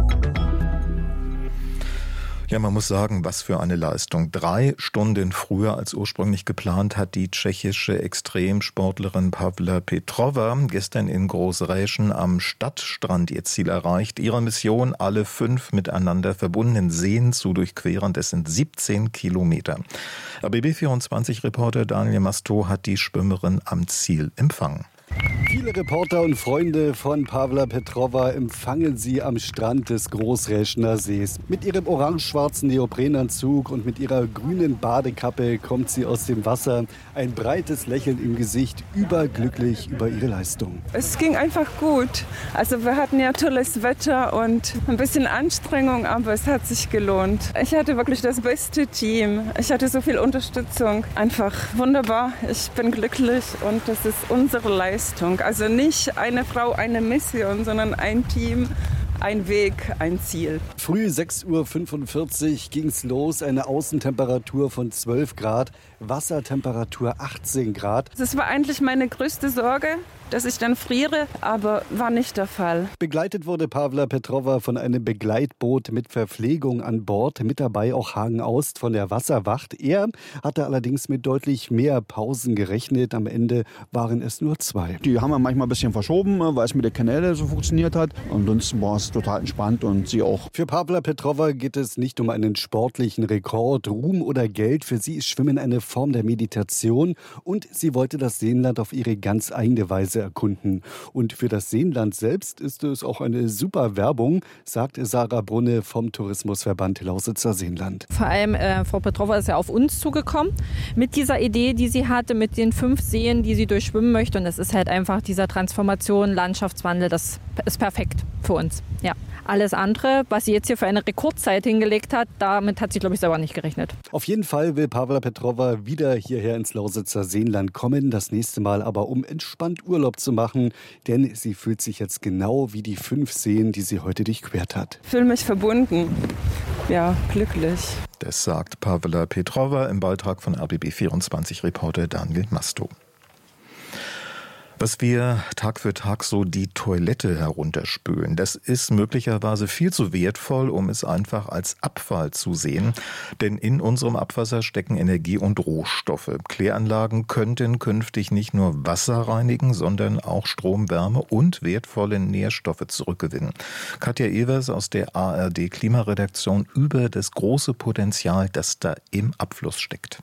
Ja, man muss sagen, was für eine Leistung. Drei Stunden früher als ursprünglich geplant hat die tschechische Extremsportlerin Pavla Petrova gestern in Großräschen am Stadtstrand ihr Ziel erreicht. Ihre Mission, alle fünf miteinander verbundenen Seen zu durchqueren. Das sind siebzehn Kilometer. R B B vierundzwanzig-Reporter Daniel Masto hat die Schwimmerin am Ziel empfangen. Viele Reporter und Freunde von Pavla Petrova empfangen sie am Strand des Großräschener Sees. Mit ihrem orange-schwarzen Neoprenanzug und mit ihrer grünen Badekappe kommt sie aus dem Wasser. Ein breites Lächeln im Gesicht, überglücklich über ihre Leistung. Es ging einfach gut. Also wir hatten ja tolles Wetter und ein bisschen Anstrengung, aber es hat sich gelohnt. Ich hatte wirklich das beste Team. Ich hatte so viel Unterstützung. Einfach wunderbar. Ich bin glücklich und das ist unsere Leistung. Also nicht eine Frau, eine Mission, sondern ein Team, ein Weg, ein Ziel. Früh sechs Uhr fünfundvierzig ging es los, eine Außentemperatur von zwölf Grad, Wassertemperatur achtzehn Grad. Das war eigentlich meine größte Sorge, dass ich dann friere, aber war nicht der Fall. Begleitet wurde Pavla Petrova von einem Begleitboot mit Verpflegung an Bord, mit dabei auch Hagen Aust von der Wasserwacht. Er hatte allerdings mit deutlich mehr Pausen gerechnet. Am Ende waren es nur zwei. Die haben wir manchmal ein bisschen verschoben, weil es mit der Kanäle so funktioniert hat. Ansonsten war es total entspannt und sie auch. Für Pavla Petrova geht es nicht um einen sportlichen Rekord, Ruhm oder Geld. Für sie ist Schwimmen eine Form der Meditation und sie wollte das Seenland auf ihre ganz eigene Weise erkunden. Und für das Seenland selbst ist es auch eine super Werbung, sagt Sarah Brunne vom Tourismusverband Lausitzer Seenland. Vor allem äh, Frau Petrova ist ja auf uns zugekommen mit dieser Idee, die sie hatte, mit den fünf Seen, die sie durchschwimmen möchte. Und das ist halt einfach dieser Transformation, Landschaftswandel, das ist perfekt für uns. Ja. Alles andere, was sie jetzt hier für eine Rekordzeit hingelegt hat, damit hat sie, glaube ich, selber nicht gerechnet. Auf jeden Fall will Pavla Petrova wieder hierher ins Lausitzer Seenland kommen. Das nächste Mal aber, um entspannt Urlaub zu machen. Denn sie fühlt sich jetzt genau wie die fünf Seen, die sie heute durchquert hat. Ich fühle mich verbunden. Ja, glücklich. Das sagt Pavla Petrova im Beitrag von R B B vierundzwanzig-Reporter Daniel Masto. Was wir Tag für Tag so die Toilette herunterspülen, das ist möglicherweise viel zu wertvoll, um es einfach als Abfall zu sehen. Denn in unserem Abwasser stecken Energie und Rohstoffe. Kläranlagen könnten künftig nicht nur Wasser reinigen, sondern auch Strom, Wärme und wertvolle Nährstoffe zurückgewinnen. Katja Evers aus der A R D Klimaredaktion über das große Potenzial, das da im Abfluss steckt.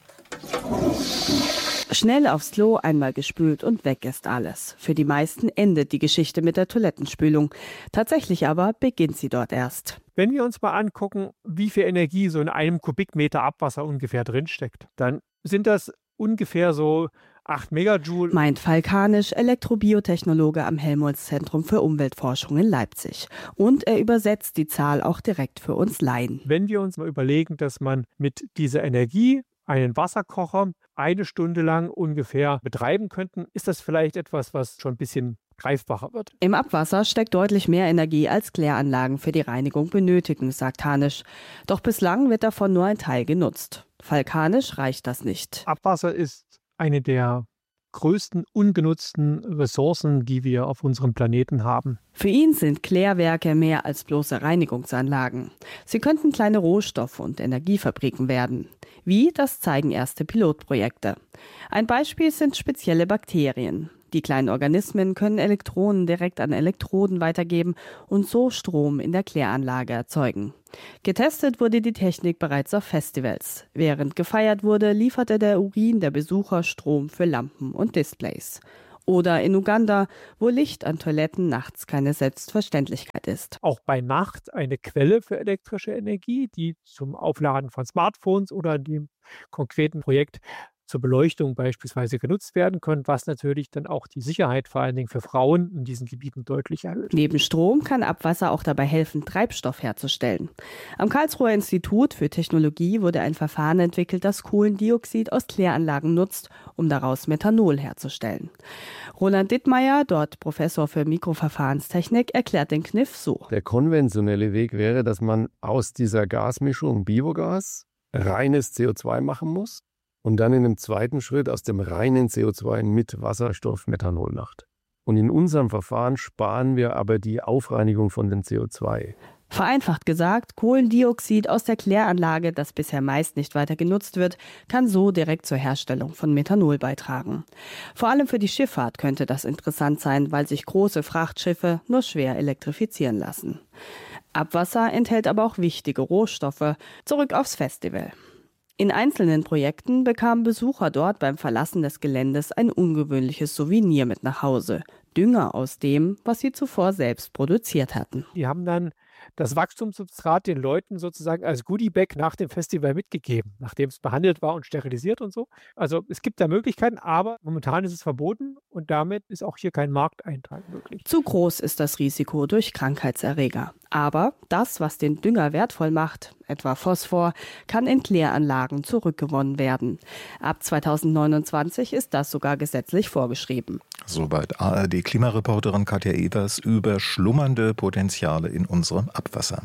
Schnell aufs Klo, einmal gespült und weg ist alles. Für die meisten endet die Geschichte mit der Toilettenspülung. Tatsächlich aber beginnt sie dort erst. Wenn wir uns mal angucken, wie viel Energie so in einem Kubikmeter Abwasser ungefähr drinsteckt, dann sind das ungefähr so acht Megajoule. Meint Falk Hanisch, Elektrobiotechnologe am Helmholtz-Zentrum für Umweltforschung in Leipzig. Und er übersetzt die Zahl auch direkt für uns Laien. Wenn wir uns mal überlegen, dass man mit dieser Energie einen Wasserkocher eine Stunde lang ungefähr betreiben könnten, ist das vielleicht etwas, was schon ein bisschen greifbarer wird. Im Abwasser steckt deutlich mehr Energie, als Kläranlagen für die Reinigung benötigen, sagt Hanisch. Doch bislang wird davon nur ein Teil genutzt. Falk Hanisch reicht das nicht. Abwasser ist eine der größten ungenutzten Ressourcen, die wir auf unserem Planeten haben. Für ihn sind Klärwerke mehr als bloße Reinigungsanlagen. Sie könnten kleine Rohstoff- und Energiefabriken werden. Wie, das zeigen erste Pilotprojekte. Ein Beispiel sind spezielle Bakterien. Die kleinen Organismen können Elektronen direkt an Elektroden weitergeben und so Strom in der Kläranlage erzeugen. Getestet wurde die Technik bereits auf Festivals. Während gefeiert wurde, lieferte der Urin der Besucher Strom für Lampen und Displays. Oder in Uganda, wo Licht an Toiletten nachts keine Selbstverständlichkeit ist. Auch bei Nacht eine Quelle für elektrische Energie, die zum Aufladen von Smartphones oder dem konkreten Projekt zur Beleuchtung beispielsweise genutzt werden können, was natürlich dann auch die Sicherheit vor allen Dingen für Frauen in diesen Gebieten deutlich erhöht. Neben Strom kann Abwasser auch dabei helfen, Treibstoff herzustellen. Am Karlsruher Institut für Technologie wurde ein Verfahren entwickelt, das Kohlendioxid aus Kläranlagen nutzt, um daraus Methanol herzustellen. Roland Dittmeier, dort Professor für Mikroverfahrenstechnik, erklärt den Kniff so. Der konventionelle Weg wäre, dass man aus dieser Gasmischung Biogas reines C O zwei machen muss und dann in einem zweiten Schritt aus dem reinen C O zwei mit Wasserstoff Methanol macht. Und in unserem Verfahren sparen wir aber die Aufreinigung von dem C O zwei. Vereinfacht gesagt, Kohlendioxid aus der Kläranlage, das bisher meist nicht weiter genutzt wird, kann so direkt zur Herstellung von Methanol beitragen. Vor allem für die Schifffahrt könnte das interessant sein, weil sich große Frachtschiffe nur schwer elektrifizieren lassen. Abwasser enthält aber auch wichtige Rohstoffe. Zurück aufs Festival. In einzelnen Projekten bekamen Besucher dort beim Verlassen des Geländes ein ungewöhnliches Souvenir mit nach Hause. Dünger aus dem, was sie zuvor selbst produziert hatten. Die haben dann das Wachstumssubstrat den Leuten sozusagen als Goodiebag nach dem Festival mitgegeben, nachdem es behandelt war und sterilisiert und so. Also es gibt da Möglichkeiten, aber momentan ist es verboten und damit ist auch hier kein Markteintrag möglich. Zu groß ist das Risiko durch Krankheitserreger. Aber das, was den Dünger wertvoll macht, etwa Phosphor, kann in Kläranlagen zurückgewonnen werden. Ab zweitausendneunundzwanzig ist das sogar gesetzlich vorgeschrieben. Soweit A R D-Klimareporterin Katja Evers über schlummernde Potenziale in unserem Abwasser.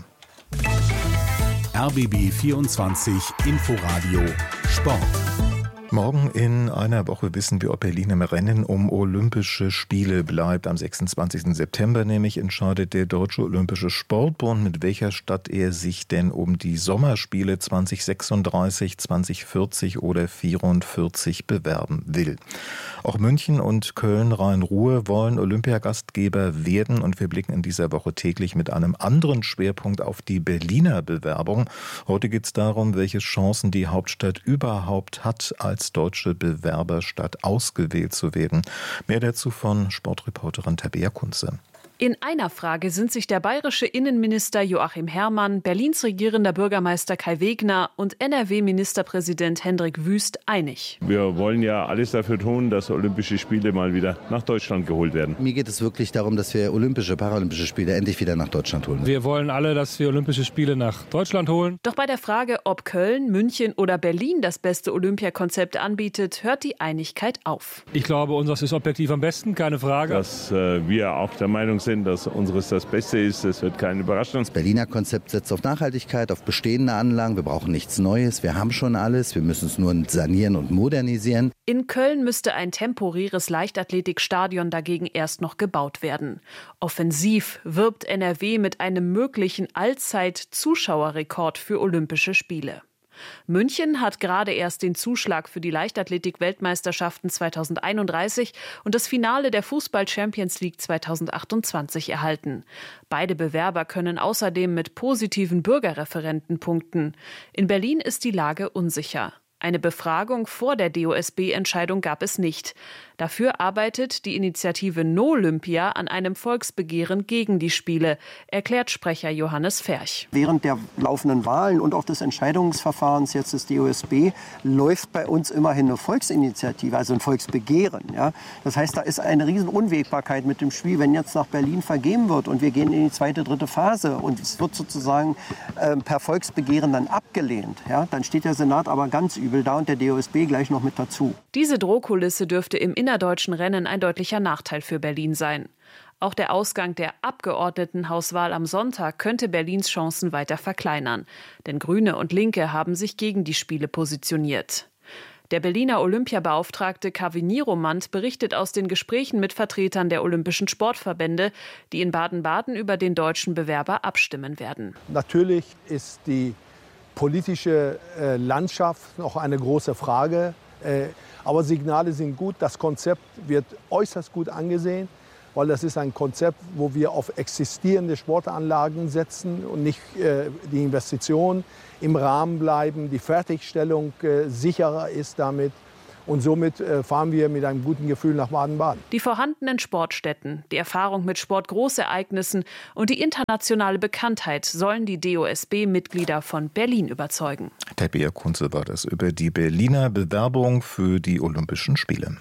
R B B vierundzwanzig Inforadio Sport. Morgen in einer Woche wissen wir, ob Berlin im Rennen um Olympische Spiele bleibt. Am sechsundzwanzigsten September nämlich entscheidet der Deutsche Olympische Sportbund, mit welcher Stadt er sich denn um die Sommerspiele zwanzig sechsunddreißig, zwanzig vierzig oder vierundvierzig bewerben will. Auch München und Köln-Rhein-Ruhr wollen Olympiagastgeber werden und wir blicken in dieser Woche täglich mit einem anderen Schwerpunkt auf die Berliner Bewerbung. Heute geht es darum, welche Chancen die Hauptstadt überhaupt hat, als deutsche Bewerberstadt ausgewählt zu werden. Mehr dazu von Sportreporterin Tabea Kunze. In einer Frage sind sich der bayerische Innenminister Joachim Herrmann, Berlins regierender Bürgermeister Kai Wegner und N R W-Ministerpräsident Hendrik Wüst einig. Wir wollen ja alles dafür tun, dass Olympische Spiele mal wieder nach Deutschland geholt werden. Mir geht es wirklich darum, dass wir Olympische, Paralympische Spiele endlich wieder nach Deutschland holen. Wir wollen alle, dass wir Olympische Spiele nach Deutschland holen. Doch bei der Frage, ob Köln, München oder Berlin das beste Olympiakonzept anbietet, hört die Einigkeit auf. Ich glaube, unseres ist objektiv am besten, keine Frage. Dass äh, wir auch der Meinung sind, sind, dass unseres das Beste ist. Es wird kein überraschen. Das Berliner Konzept setzt auf Nachhaltigkeit, auf bestehende Anlagen. Wir brauchen nichts Neues. Wir haben schon alles. Wir müssen es nur sanieren und modernisieren. In Köln müsste ein temporäres Leichtathletikstadion dagegen erst noch gebaut werden. Offensiv wirbt N R W mit einem möglichen Allzeit-Zuschauerrekord für Olympische Spiele. München hat gerade erst den Zuschlag für die Leichtathletik-Weltmeisterschaften zweitausendeinunddreißig und das Finale der Fußball-Champions League zweitausendachtundzwanzig erhalten. Beide Bewerber können außerdem mit positiven Bürgerreferenten punkten. In Berlin ist die Lage unsicher. Eine Befragung vor der D O S B-Entscheidung gab es nicht. Dafür arbeitet die Initiative No-Olympia an einem Volksbegehren gegen die Spiele, erklärt Sprecher Johannes Ferch. Während der laufenden Wahlen und auch des Entscheidungsverfahrens jetzt des D O S B läuft bei uns immerhin eine Volksinitiative, also ein Volksbegehren. Ja? Das heißt, da ist eine riesen Unwägbarkeit mit dem Spiel, wenn jetzt nach Berlin vergeben wird und wir gehen in die zweite, dritte Phase und es wird sozusagen äh, per Volksbegehren dann abgelehnt. Ja? Dann steht der Senat aber ganz übel da und der D O S B gleich noch mit dazu. Diese Drohkulisse dürfte im innerdeutschen Rennen ein deutlicher Nachteil für Berlin sein. Auch der Ausgang der Abgeordnetenhauswahl am Sonntag könnte Berlins Chancen weiter verkleinern. Denn Grüne und Linke haben sich gegen die Spiele positioniert. Der Berliner Olympiabeauftragte Kavini Romand berichtet aus den Gesprächen mit Vertretern der Olympischen Sportverbände, die in Baden-Baden über den deutschen Bewerber abstimmen werden. Natürlich ist die politische äh, Landschaft noch eine große Frage. Äh, aber Signale sind gut. Das Konzept wird äußerst gut angesehen, weil das ist ein Konzept, wo wir auf existierende Sportanlagen setzen und nicht äh, die Investitionen im Rahmen bleiben, die Fertigstellung äh, sicherer ist damit. Und somit äh, fahren wir mit einem guten Gefühl nach Baden-Baden. Die vorhandenen Sportstätten, die Erfahrung mit Sportgroßereignissen und die internationale Bekanntheit sollen die D O S B-Mitglieder von Berlin überzeugen. Tabea Kunze war das über die Berliner Bewerbung für die Olympischen Spiele.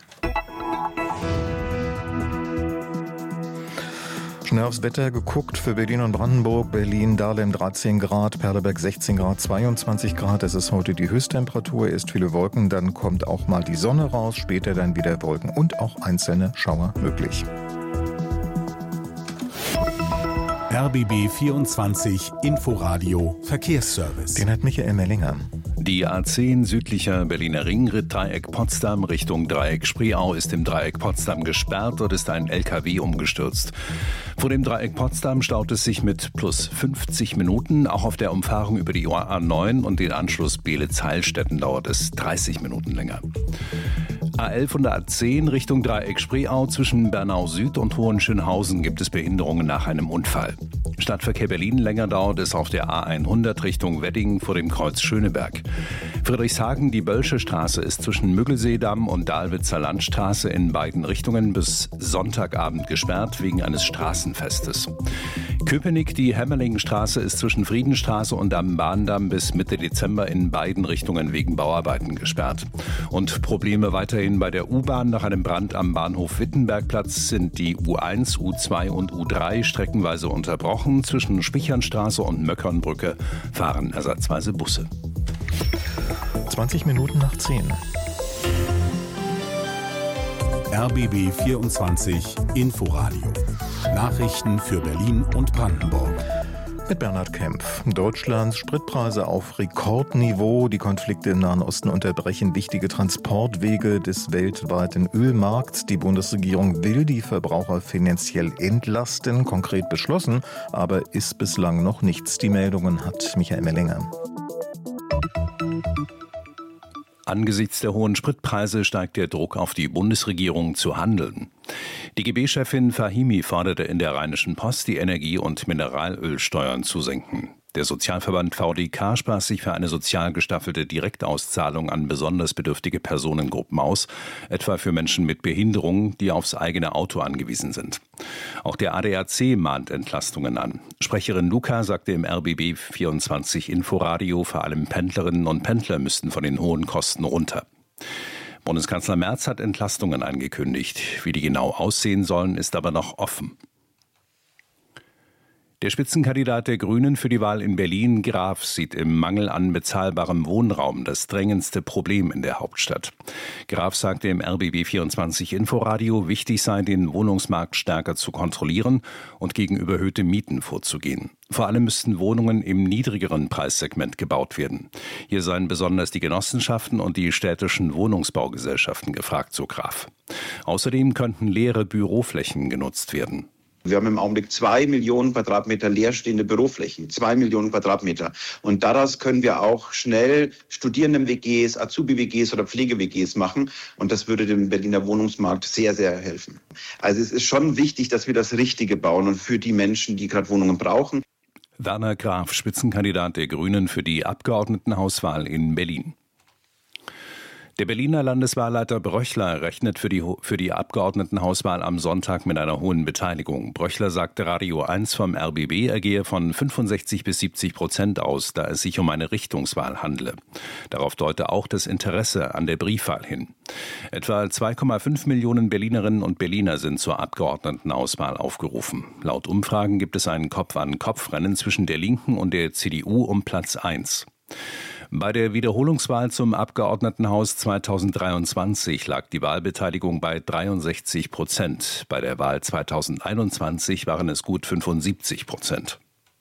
Schnell aufs Wetter geguckt für Berlin und Brandenburg. Berlin, Dahlem dreizehn Grad, Perleberg sechzehn Grad, zweiundzwanzig Grad. Es ist heute die Höchsttemperatur, erst viele Wolken, dann kommt auch mal die Sonne raus, später dann wieder Wolken und auch einzelne Schauer möglich. R B B vierundzwanzig Inforadio Verkehrsservice. Den hat Michael Mellinger. Die A zehn südlicher Berliner Ringritt Dreieck Potsdam Richtung Dreieck Spreeau ist im Dreieck Potsdam gesperrt. Dort ist ein L K W umgestürzt. Vor dem Dreieck Potsdam staut es sich mit plus fünfzig Minuten. Auch auf der Umfahrung über die A neun und den Anschluss Beelitz-Heilstätten dauert es dreißig Minuten länger. A elf und der A zehn Richtung Dreieck Spreeau zwischen Bernau Süd und Hohenschönhausen gibt es Behinderungen nach einem Unfall. Stadtverkehr Berlin länger dauert es auf der A hundert Richtung Wedding vor dem Kreuz Schöneberg. Friedrichshagen, die Bölsche Straße ist zwischen Müggelseedamm und Dahlwitzer Landstraße in beiden Richtungen bis Sonntagabend gesperrt wegen eines Straßenfestes. Köpenick, die Hemmerlingenstraße ist zwischen Friedenstraße und am Bahndamm bis Mitte Dezember in beiden Richtungen wegen Bauarbeiten gesperrt. Und Probleme weiterhin bei der U-Bahn. Nach einem Brand am Bahnhof Wittenbergplatz sind die U eins, U zwei und U drei streckenweise unterbrochen. Zwischen Spichernstraße und Möckernbrücke fahren ersatzweise Busse. zwanzig Minuten nach zehn. R B B vierundzwanzig Inforadio. Nachrichten für Berlin und Brandenburg. Mit Bernhard Kempf. Deutschlands Spritpreise auf Rekordniveau. Die Konflikte im Nahen Osten unterbrechen wichtige Transportwege des weltweiten Ölmarkts. Die Bundesregierung will die Verbraucher finanziell entlasten. Konkret beschlossen, aber ist bislang noch nichts. Die Meldungen hat Michael Mellinger. Angesichts der hohen Spritpreise steigt der Druck auf die Bundesregierung zu handeln. Die G B-Chefin Fahimi forderte in der Rheinischen Post, die Energie- und Mineralölsteuern zu senken. Der Sozialverband V D K sprach sich für eine sozial gestaffelte Direktauszahlung an besonders bedürftige Personengruppen aus, etwa für Menschen mit Behinderungen, die aufs eigene Auto angewiesen sind. Auch der A D A C mahnt Entlastungen an. Sprecherin Luca sagte im R B B vierundzwanzig Inforadio, vor allem Pendlerinnen und Pendler müssten von den hohen Kosten runter. Bundeskanzler Merz hat Entlastungen angekündigt. Wie die genau aussehen sollen, ist aber noch offen. Der Spitzenkandidat der Grünen für die Wahl in Berlin, Graf, sieht im Mangel an bezahlbarem Wohnraum das drängendste Problem in der Hauptstadt. Graf sagte im R B B vierundzwanzig Inforadio, wichtig sei, den Wohnungsmarkt stärker zu kontrollieren und gegen überhöhte Mieten vorzugehen. Vor allem müssten Wohnungen im niedrigeren Preissegment gebaut werden. Hier seien besonders die Genossenschaften und die städtischen Wohnungsbaugesellschaften gefragt, so Graf. Außerdem könnten leere Büroflächen genutzt werden. Wir haben im Augenblick zwei Millionen Quadratmeter leerstehende Büroflächen, zwei Millionen Quadratmeter. Und daraus können wir auch schnell Studierenden-W Gs, Azubi-W Gs oder Pflege-W Gs machen. Und das würde dem Berliner Wohnungsmarkt sehr, sehr helfen. Also es ist schon wichtig, dass wir das Richtige bauen und für die Menschen, die gerade Wohnungen brauchen. Werner Graf, Spitzenkandidat der Grünen für die Abgeordnetenhauswahl in Berlin. Der Berliner Landeswahlleiter Bröchler rechnet für die, für die Abgeordnetenhauswahl am Sonntag mit einer hohen Beteiligung. Bröchler sagte Radio eins vom R B B, er gehe von fünfundsechzig bis siebzig Prozent aus, da es sich um eine Richtungswahl handle. Darauf deute auch das Interesse an der Briefwahl hin. Etwa zwei Komma fünf Millionen Berlinerinnen und Berliner sind zur Abgeordnetenauswahl aufgerufen. Laut Umfragen gibt es ein Kopf-an-Kopf-Rennen zwischen der Linken und der C D U um Platz eins. Bei der Wiederholungswahl zum Abgeordnetenhaus zweitausenddreiundzwanzig lag die Wahlbeteiligung bei dreiundsechzig Prozent. Bei der Wahl zweitausendeinundzwanzig waren es gut fünfundsiebzig Prozent.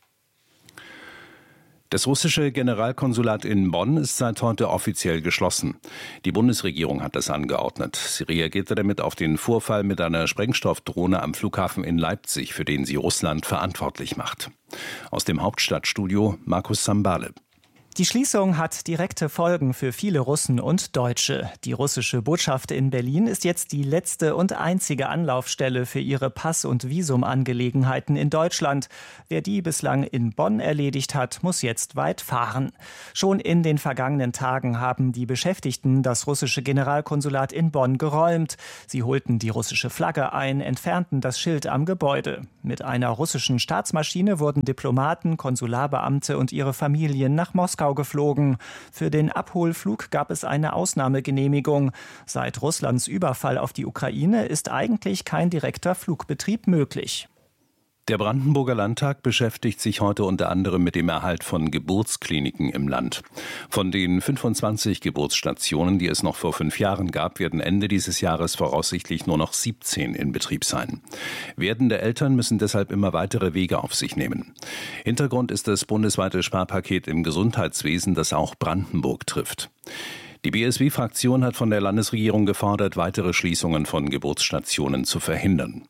Das russische Generalkonsulat in Bonn ist seit heute offiziell geschlossen. Die Bundesregierung hat das angeordnet. Sie reagierte damit auf den Vorfall mit einer Sprengstoffdrohne am Flughafen in Leipzig, für den sie Russland verantwortlich macht. Aus dem Hauptstadtstudio Markus Sambale. Die Schließung hat direkte Folgen für viele Russen und Deutsche. Die russische Botschaft in Berlin ist jetzt die letzte und einzige Anlaufstelle für ihre Pass- und Visumangelegenheiten in Deutschland. Wer die bislang in Bonn erledigt hat, muss jetzt weit fahren. Schon in den vergangenen Tagen haben die Beschäftigten das russische Generalkonsulat in Bonn geräumt. Sie holten die russische Flagge ein, entfernten das Schild am Gebäude. Mit einer russischen Staatsmaschine wurden Diplomaten, Konsularbeamte und ihre Familien nach Moskau geflogen. Für den Abholflug gab es eine Ausnahmegenehmigung. Seit Russlands Überfall auf die Ukraine ist eigentlich kein direkter Flugbetrieb möglich. Der Brandenburger Landtag beschäftigt sich heute unter anderem mit dem Erhalt von Geburtskliniken im Land. Von den fünfundzwanzig Geburtsstationen, die es noch vor fünf Jahren gab, werden Ende dieses Jahres voraussichtlich nur noch siebzehn in Betrieb sein. Werdende Eltern müssen deshalb immer weitere Wege auf sich nehmen. Hintergrund ist das bundesweite Sparpaket im Gesundheitswesen, das auch Brandenburg trifft. Die B S W-Fraktion hat von der Landesregierung gefordert, weitere Schließungen von Geburtsstationen zu verhindern.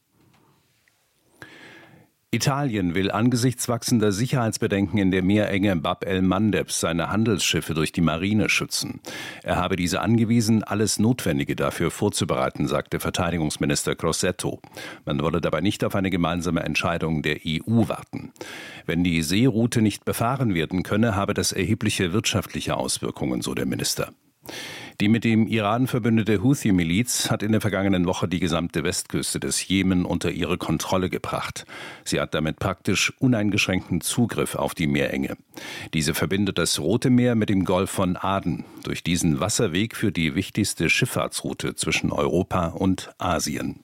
Italien will angesichts wachsender Sicherheitsbedenken in der Meerenge Bab el-Mandeb seine Handelsschiffe durch die Marine schützen. Er habe diese angewiesen, alles Notwendige dafür vorzubereiten, sagte Verteidigungsminister Crosetto. Man wolle dabei nicht auf eine gemeinsame Entscheidung der E U warten. Wenn die Seeroute nicht befahren werden könne, habe das erhebliche wirtschaftliche Auswirkungen, so der Minister. Die mit dem Iran verbündete Houthi-Miliz hat in der vergangenen Woche die gesamte Westküste des Jemen unter ihre Kontrolle gebracht. Sie hat damit praktisch uneingeschränkten Zugriff auf die Meerenge. Diese verbindet das Rote Meer mit dem Golf von Aden. Durch diesen Wasserweg führt die wichtigste Schifffahrtsroute zwischen Europa und Asien.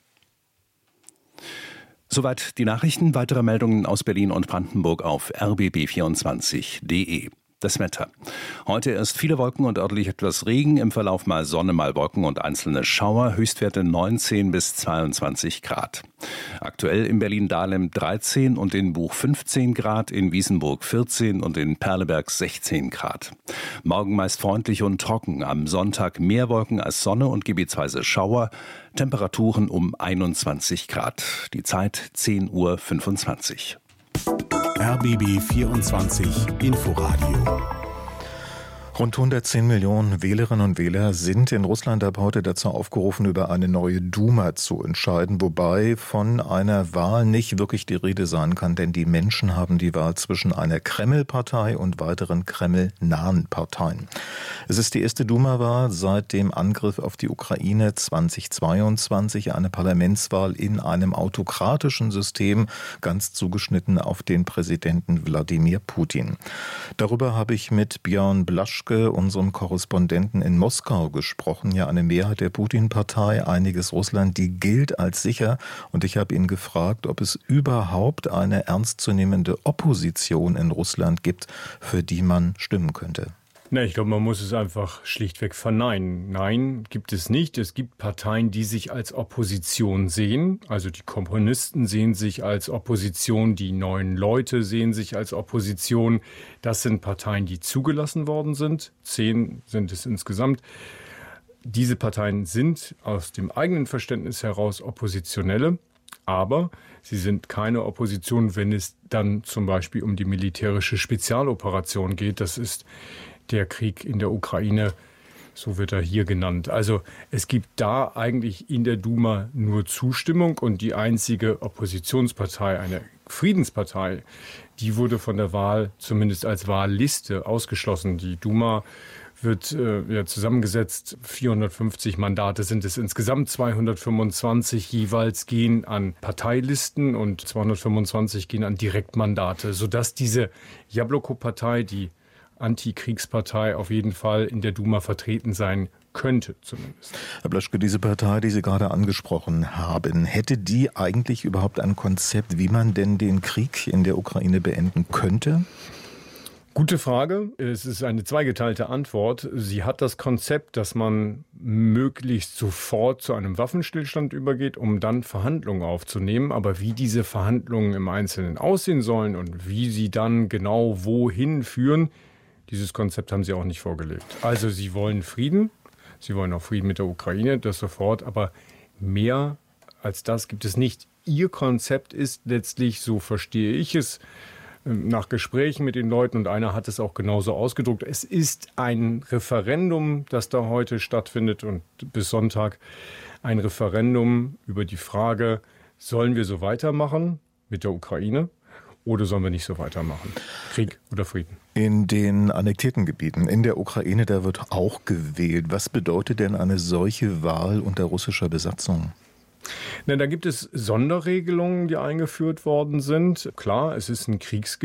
Soweit die Nachrichten. Weitere Meldungen aus Berlin und Brandenburg auf r b b vierundzwanzig punkt d e. Das Wetter. Heute erst viele Wolken und örtlich etwas Regen, im Verlauf mal Sonne, mal Wolken und einzelne Schauer, Höchstwerte neunzehn bis zweiundzwanzig Grad. Aktuell in Berlin-Dahlem dreizehn und in Buch fünfzehn Grad, in Wiesenburg vierzehn und in Perleberg sechzehn Grad. Morgen meist freundlich und trocken, am Sonntag mehr Wolken als Sonne und gebietsweise Schauer, Temperaturen um einundzwanzig Grad. Die Zeit zehn Uhr fünfundzwanzig. R B B vierundzwanzig Inforadio. Rund hundertzehn Millionen Wählerinnen und Wähler sind in Russland ab heute dazu aufgerufen, über eine neue Duma zu entscheiden, wobei von einer Wahl nicht wirklich die Rede sein kann, denn die Menschen haben die Wahl zwischen einer Kreml-Partei und weiteren Kreml-nahen Parteien. Es ist die erste Duma-Wahl seit dem Angriff auf die Ukraine zweitausendzweiundzwanzig, eine Parlamentswahl in einem autokratischen System, ganz zugeschnitten auf den Präsidenten Wladimir Putin. Darüber habe ich mit Björn Blaschke Blaschke, unserem Korrespondenten in Moskau, gesprochen. Ja, eine Mehrheit der Putin-Partei, einiges Russland, die gilt als sicher. Und ich habe ihn gefragt, ob es überhaupt eine ernstzunehmende Opposition in Russland gibt, für die man stimmen könnte. Na, ich glaube, man muss es einfach schlichtweg verneinen. Nein, gibt es nicht. Es gibt Parteien, die sich als Opposition sehen. Also die Kommunisten sehen sich als Opposition, die Neuen Leute sehen sich als Opposition. Das sind Parteien, die zugelassen worden sind. Zehn sind es insgesamt. Diese Parteien sind aus dem eigenen Verständnis heraus Oppositionelle. Aber sie sind keine Opposition, wenn es dann zum Beispiel um die militärische Spezialoperation geht. Das ist der Krieg in der Ukraine, so wird er hier genannt. Also es gibt da eigentlich in der Duma nur Zustimmung und die einzige Oppositionspartei, eine Friedenspartei, die wurde von der Wahl zumindest als Wahlliste ausgeschlossen. Die Duma wird äh, ja, zusammengesetzt, vierhundertfünfzig Mandate sind es insgesamt, zweihundertfünfundzwanzig jeweils gehen an Parteilisten und zweihundertfünfundzwanzig gehen an Direktmandate, sodass diese Jabloko-Partei, die Antikriegspartei, auf jeden Fall in der Duma vertreten sein könnte zumindest. Herr Blaschke, diese Partei, die Sie gerade angesprochen haben, hätte die eigentlich überhaupt ein Konzept, wie man denn den Krieg in der Ukraine beenden könnte? Gute Frage. Es ist eine zweigeteilte Antwort. Sie hat das Konzept, dass man möglichst sofort zu einem Waffenstillstand übergeht, um dann Verhandlungen aufzunehmen. Aber wie diese Verhandlungen im Einzelnen aussehen sollen und wie sie dann genau wohin führen, dieses Konzept haben sie auch nicht vorgelegt. Also sie wollen Frieden, sie wollen auch Frieden mit der Ukraine, das sofort, aber mehr als das gibt es nicht. Ihr Konzept ist letztlich, so verstehe ich es, nach Gesprächen mit den Leuten, und einer hat es auch genauso ausgedruckt, es ist ein Referendum, das da heute stattfindet und bis Sonntag ein Referendum über die Frage, sollen wir so weitermachen mit der Ukraine? Oder sollen wir nicht so weitermachen? Krieg oder Frieden? In den annektierten Gebieten in der Ukraine, da wird auch gewählt. Was bedeutet denn eine solche Wahl unter russischer Besatzung? Na, da gibt es Sonderregelungen, die eingeführt worden sind. Klar, es ist ein Kriegsgebiet.